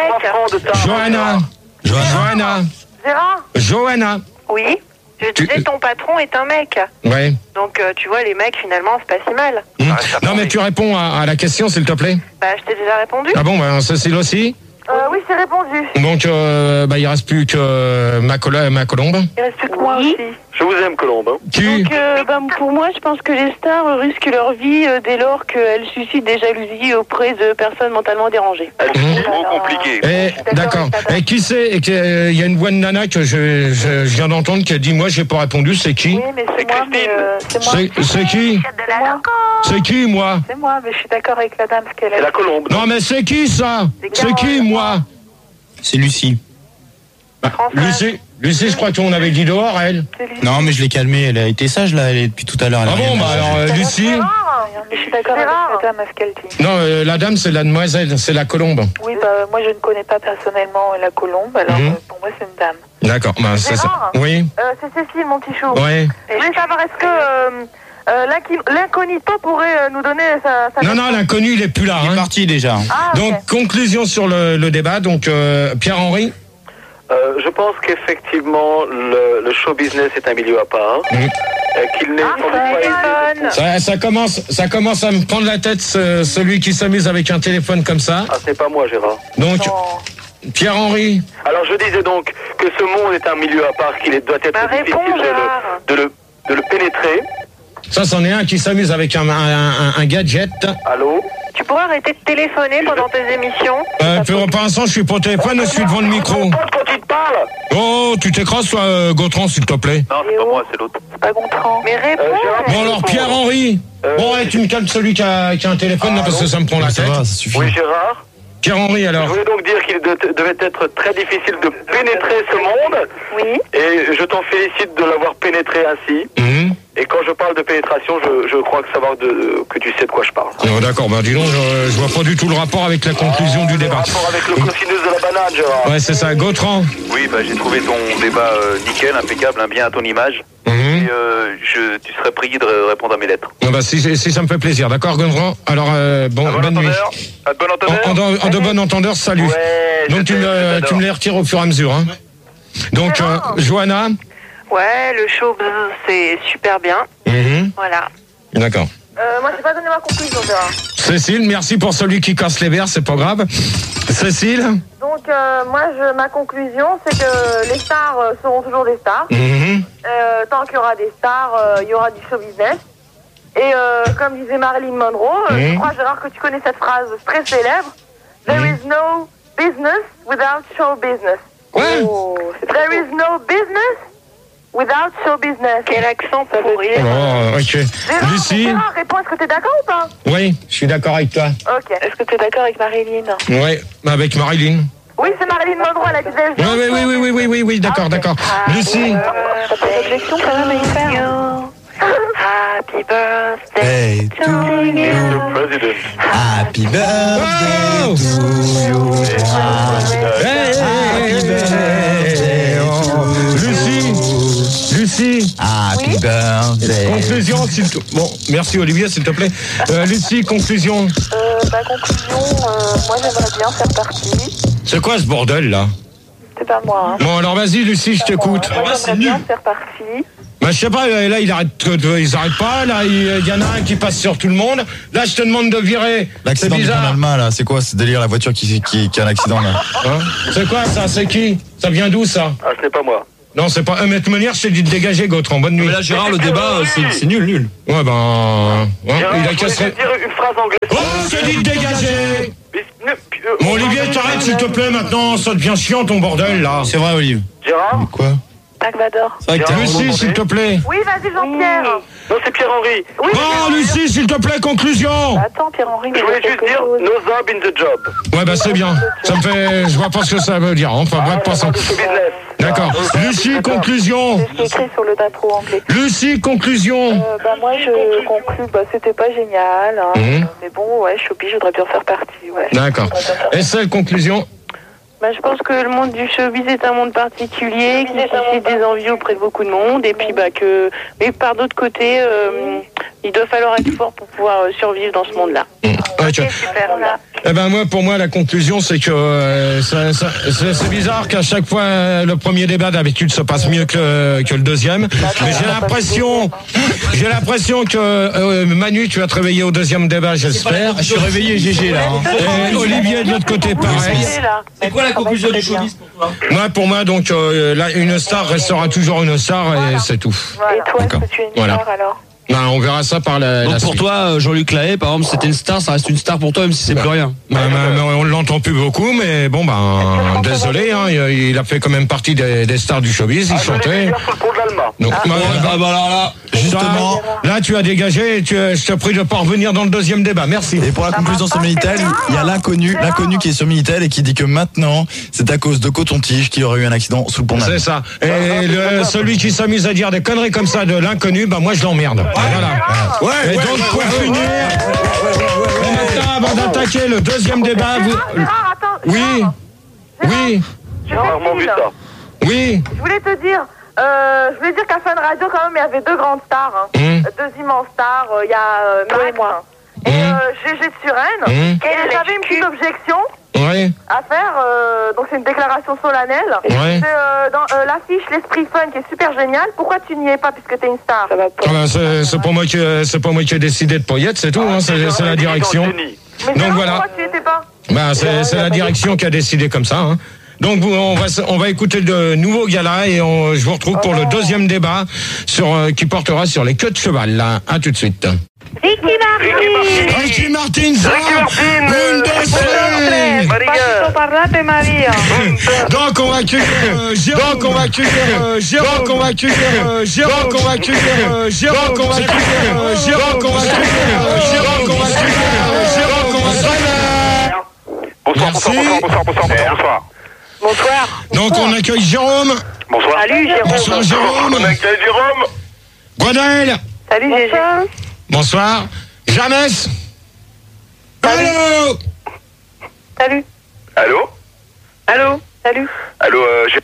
Speaker 1: Johanna.
Speaker 3: Oui. Je disais, ton patron est un mec.
Speaker 1: Ouais.
Speaker 3: Donc, tu vois, les mecs, finalement, c'est pas si mal.
Speaker 1: Non, mais tu réponds à la question, s'il te plaît.
Speaker 3: Bah, je t'ai déjà répondu.
Speaker 1: Ah bon, Cécile aussi.
Speaker 7: Oui, c'est répondu.
Speaker 1: Donc, il reste plus que ma colombe.
Speaker 3: Il reste plus que moi aussi.
Speaker 4: Je vous aime, Colombe. Hein.
Speaker 3: Donc, pour moi, je pense que les stars risquent leur vie dès lors qu'elles suscitent des jalousies auprès de personnes mentalement dérangées.
Speaker 12: C'est trop compliqué.
Speaker 1: D'accord. Et qui c'est? Il y a une voix de nana que je viens d'entendre qui a dit, moi, j'ai pas répondu. C'est qui?
Speaker 3: Oui, mais c'est moi.
Speaker 1: C'est qui? C'est qui, moi?
Speaker 3: C'est moi, mais je suis d'accord avec la dame ce qu'elle a.
Speaker 4: C'est la Colombe.
Speaker 1: Non, mais c'est qui, ça? C'est qui, moi?
Speaker 5: C'est Lucie.
Speaker 1: Lucie, je crois qu'on avait dit dehors, elle.
Speaker 5: Non, mais je l'ai calmée, elle a été sage là, depuis tout à l'heure.
Speaker 1: Ah bon, alors Lucie.
Speaker 3: Je suis d'accord avec la dame à ce qu'elle dit.
Speaker 1: Non, la dame, c'est la demoiselle, c'est la colombe.
Speaker 3: Oui, moi je ne connais pas personnellement la colombe, alors pour moi c'est une dame.
Speaker 1: D'accord, c'est ça. Oui.
Speaker 7: C'est Cécile, mon petit chou.
Speaker 1: Oui.
Speaker 7: Je voulais savoir, est-ce que l'incognito pourrait nous donner sa
Speaker 1: Non, l'inconnu, il est plus là.
Speaker 5: Il est parti déjà.
Speaker 1: Donc, conclusion sur le débat. Donc, Pierre-Henri.
Speaker 4: Je pense qu'effectivement, le show business est un milieu à part. Qu'il n'est
Speaker 1: ça commence à me prendre la tête, celui qui s'amuse avec un téléphone comme ça.
Speaker 4: Ah, c'est pas moi, Gérard.
Speaker 1: Donc, Pierre-Henri.
Speaker 4: Alors, je disais donc que ce monde est un milieu à part, qu'il doit être difficile de le pénétrer.
Speaker 1: Ça, c'en est un qui s'amuse avec un gadget.
Speaker 4: Allô?
Speaker 3: Tu pourrais arrêter de téléphoner pendant tes émissions?
Speaker 1: Pour l'instant, je suis pas au téléphone, je suis devant le micro.
Speaker 4: Quand il te parle.
Speaker 1: Oh, tu t'écrases, toi, Gautran, s'il te plaît.
Speaker 12: Non, c'est pas moi, c'est l'autre.
Speaker 3: C'est pas Gontran. Mais réponds.
Speaker 1: Bon, alors, Pierre-Henri. Bon, tu me calmes celui qui a un téléphone, là, parce que ça me prend la tête.
Speaker 6: Ça suffit.
Speaker 4: Oui, Gérard.
Speaker 1: Pierre-Henri, alors.
Speaker 4: Je voulais donc dire qu'il devait être très difficile de pénétrer ce monde.
Speaker 3: Oui.
Speaker 4: Et je t'en félicite de l'avoir pénétré ainsi. Et quand je parle de pénétration, je crois que tu sais de quoi je parle.
Speaker 1: Non, d'accord, dis donc, je vois pas du tout le rapport avec la conclusion du débat.
Speaker 4: Le rapport avec le cosinus de la banane, Gérard.
Speaker 1: Ouais, c'est ça. Gautran.
Speaker 12: Oui, j'ai trouvé ton débat nickel, impeccable, bien à ton image. Et tu serais prié de répondre à mes lettres.
Speaker 1: Si ça me fait plaisir, d'accord, Gautran. Alors, bonne nuit.
Speaker 12: À de bon entendeur.
Speaker 1: En de bon entendeur, salut.
Speaker 4: Ouais,
Speaker 1: donc tu me les retires au fur et à mesure. Hein. Donc, Johanna.
Speaker 3: Ouais, le show, c'est super bien. Voilà.
Speaker 1: D'accord.
Speaker 7: Moi, j'ai pas donné ma conclusion, Gérard.
Speaker 1: Cécile, merci pour celui qui casse les verres, c'est pas grave. Cécile.
Speaker 7: Donc, ma conclusion, c'est que les stars seront toujours des stars. Tant qu'il y aura des stars, il y aura du show business. Et comme disait Marilyn Monroe, je crois, Gérard, que tu connais cette phrase très célèbre. There is no business without show business.
Speaker 1: Ouais.
Speaker 7: There is no business without show business.
Speaker 3: Quel accent pourri.
Speaker 1: Oh, ok. Lucie.
Speaker 7: Gérard, réponds, est-ce que t'es d'accord ou pas?
Speaker 1: Oui, je suis d'accord avec toi.
Speaker 7: Ok.
Speaker 3: Est-ce que t'es d'accord avec Marilyn?
Speaker 1: Oui, avec Marilyn.
Speaker 7: Oui, c'est Marilyn Monroe, elle a dit
Speaker 1: Oui, d'accord. Lucie.
Speaker 3: T'as pas d'objection quand même à y faire? Happy birthday to you.
Speaker 6: Happy birthday to you. Happy birthday.
Speaker 1: Lucie.
Speaker 6: Happy birthday.
Speaker 1: Conclusion, bon, merci Olivier, s'il te plaît. Lucie, conclusion.
Speaker 7: Conclusion, moi j'aimerais bien faire partie.
Speaker 1: C'est quoi ce bordel là?
Speaker 7: C'est pas moi. Hein.
Speaker 1: Bon, alors vas-y Lucie, je t'écoute.
Speaker 7: Moi j'aimerais bien faire partie.
Speaker 1: Bah, je sais pas, là, ils arrêtent pas, là, il y en a un qui passe sur tout le monde. Là, je te demande de virer.
Speaker 6: L'accident du Panalma, là, c'est quoi ce délire, la voiture qui a un accident, là?
Speaker 1: Hein? C'est quoi, ça? C'est qui? Ça vient d'où, ça?
Speaker 4: Ah, ce n'est pas moi.
Speaker 1: Non, c'est pas un mètre Monière, je t'ai dit de dégager, Gautran. Bonne nuit.
Speaker 10: Mais là, Gérard, le débat, c'est nul.
Speaker 1: Ouais, ben.
Speaker 4: Gérard,
Speaker 1: il a cassé.
Speaker 4: dire une phrase anglaise.
Speaker 1: Oh, je t'ai dit de dégager! Bon, Olivier, t'arrêtes, s'il te plaît, maintenant, ça devient chiant, ton bordel, là.
Speaker 5: C'est vrai, Olivier.
Speaker 4: Gérard?
Speaker 6: Quoi?
Speaker 7: Vador.
Speaker 1: Lucie, s'il te plaît.
Speaker 7: Oui, vas-y, Jean-Pierre.
Speaker 4: Non, c'est Pierre-Henri.
Speaker 7: Oui,
Speaker 1: Oh, Lucie, s'il te plaît, conclusion.
Speaker 7: Attends, Pierre-Henri.
Speaker 4: Je voulais juste dire, no job in the job.
Speaker 1: Ouais, bah, c'est bien. Ça me fait. Je vois pas ce que ça veut dire. Enfin, bref, passons. D'accord. Lucie, conclusion.
Speaker 7: C'est écrit sur le dapro anglais.
Speaker 1: Lucie, conclusion.
Speaker 7: Moi, je conclus, c'était pas génial. Hein. Mais bon, ouais, Choupi, je voudrais bien faire partie. Ouais.
Speaker 1: D'accord. Et celle, conclusion.
Speaker 3: Je pense que le monde du showbiz est un monde particulier, qui suscite des envies auprès de beaucoup de monde, et puis mais par d'autre côté, il doit falloir être fort pour pouvoir survivre dans ce monde-là.
Speaker 1: Ouais,
Speaker 3: super.
Speaker 1: Eh ben pour moi la conclusion c'est que c'est bizarre qu'à chaque fois le premier débat d'habitude se passe mieux que le deuxième. Mais j'ai l'impression que Manu, tu vas te réveiller au deuxième débat, j'espère.
Speaker 5: Je suis réveillé, GG là.
Speaker 1: Et Olivier de l'autre côté pareil.
Speaker 10: C'est quoi la conclusion du showbiz pour toi?
Speaker 1: Pour moi donc là une star restera toujours une star et c'est tout.
Speaker 7: Et toi, est-ce que tu es une star alors?
Speaker 1: Non, on verra ça par la
Speaker 10: Donc pour
Speaker 1: suite.
Speaker 10: toi, Jean-Luc Lahaye, par exemple, c'était une star, ça reste une star pour toi, même si c'est plus rien.
Speaker 1: On l'entend plus beaucoup, mais bon, désolé, hein, il a fait quand même partie des stars du showbiz, il chantait. Donc,
Speaker 10: alors là,
Speaker 1: justement, là, tu as dégagé et je te prie de pas revenir dans le deuxième débat. Merci.
Speaker 6: Et pour la conclusion sur Minitel, il y a l'inconnu qui est sur Minitel et qui dit que maintenant, c'est à cause de Coton-Tige qu'il y aurait eu un accident sous le pont.
Speaker 1: C'est ça. Et celui qui s'amuse à dire des conneries comme ça de l'inconnu, moi, je l'emmerde. Voilà. Et donc, pour finir, avant d'attaquer le deuxième débat, Oui.
Speaker 4: Gérard, mon but, ça.
Speaker 1: Oui.
Speaker 7: Je voulais dire qu'à Fun Radio, quand même, il y avait deux grandes stars. Deux immenses stars. Il y a Max et GG de Suresnes. Et j'avais une petite objection à faire. Donc, c'est une déclaration solennelle. C'est dans l'affiche L'Esprit Fun, qui est super géniale. Pourquoi tu n'y es pas, puisque t'es une star?
Speaker 1: C'est pas moi qui ai décidé de pas y être, c'est tout. C'est la direction.
Speaker 7: Mais
Speaker 1: donc voilà.
Speaker 7: Pourquoi tu n'y étais pas?
Speaker 1: C'est la direction qui a décidé comme ça. Hein. Donc on va écouter le nouveau gala et je vous retrouve pour le deuxième débat qui portera sur les queues de cheval. Là, à tout de suite. Ricky Martin, donc on va accueillir Jérôme.
Speaker 7: Bonsoir.
Speaker 1: Donc on accueille Jérôme.
Speaker 4: Bonsoir.
Speaker 7: Salut Jérôme.
Speaker 1: Bonsoir Jérôme.
Speaker 4: On accueille Jérôme.
Speaker 1: Gwenaël.
Speaker 7: Salut Gégé.
Speaker 1: Bonsoir. Jamès. Allô.
Speaker 7: Salut.
Speaker 4: Allô.
Speaker 7: Salut.
Speaker 4: Allô,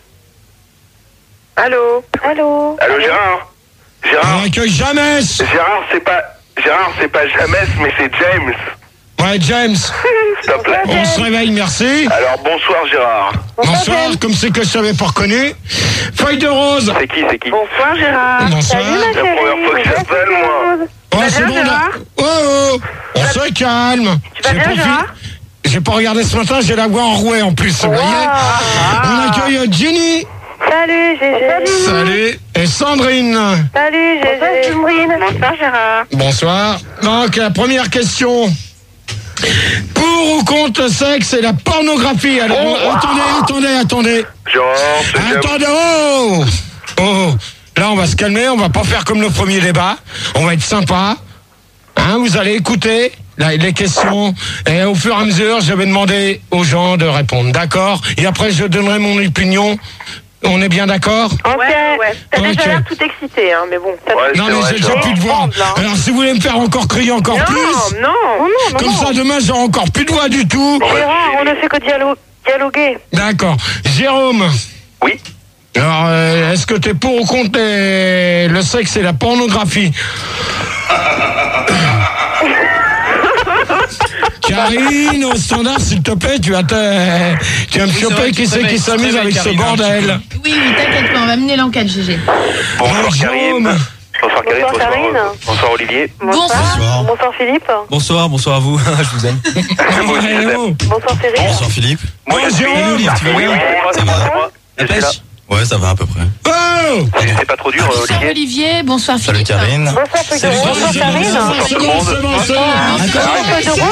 Speaker 7: Allô,
Speaker 4: Gérard.
Speaker 1: On accueille Jamès.
Speaker 4: Gérard, c'est pas Jamès, mais c'est James.
Speaker 1: Ouais, James.
Speaker 4: S'il te plaît.
Speaker 1: On se réveille, merci.
Speaker 4: Alors, bonsoir Gérard.
Speaker 1: Bonsoir, comme c'est que je t'avais pas reconnu. Feuille de rose.
Speaker 4: C'est qui
Speaker 7: Bonsoir Gérard.
Speaker 1: Bonsoir.
Speaker 4: C'est la première fois que j'appelle, moi.
Speaker 1: Oh, c'est bon, là. Oh, on se calme.
Speaker 7: Tu vas bien, Gérard?
Speaker 1: J'ai pas regardé ce matin, j'ai la voix enrouée en plus, vous voyez. On accueille Jenny.
Speaker 7: Salut Gégé.
Speaker 1: Salut. Et Sandrine.
Speaker 7: Salut Gégé. Sandrine. Bonsoir Gérard.
Speaker 1: Bonsoir. Donc, la première question. Pour ou contre le sexe et la pornographie? Alors, attendez. Attendez, Là, on va se calmer, on va pas faire comme le premier débat. On va être sympa. Hein, vous allez écouter les questions. Et au fur et à mesure, je vais demander aux gens de répondre. D'accord? Et après, je donnerai mon opinion On est bien d'accord?
Speaker 7: Ouais. T'as déjà l'air tout excité, hein, mais bon.
Speaker 1: Non, mais j'ai déjà plus de voix. Alors, si vous voulez me faire encore crier encore plus...
Speaker 7: Non.
Speaker 1: Comme ça, demain, j'aurai encore plus de voix du tout.
Speaker 7: Gérard, on ne fait que dialoguer.
Speaker 1: D'accord. Jérôme.
Speaker 12: Oui.
Speaker 1: Alors, est-ce que t'es pour ou contre le sexe et la pornographie? Karine, au standard, s'il te plaît, tu vas me choper qui c'est qui s'amuse avec ce bordel.
Speaker 13: Oui, t'inquiète pas, on va mener l'enquête, GG.
Speaker 12: Bonsoir Karine. Bonsoir Karine, bonsoir Olivier.
Speaker 7: Bonsoir Philippe.
Speaker 10: Bonsoir à vous. Je vous aime.
Speaker 7: Bonsoir Cyril.
Speaker 6: Bonsoir Philippe.
Speaker 1: Bonjour Jérôme.
Speaker 6: Ça va?
Speaker 10: La pêche?
Speaker 6: Ouais, ça va à peu près.
Speaker 1: Oh!
Speaker 12: C'est pas trop dur,
Speaker 13: Bonsoir Olivier, bonsoir Philippe.
Speaker 6: Salut Karine.
Speaker 7: Bonsoir Karine.
Speaker 1: C'est bon.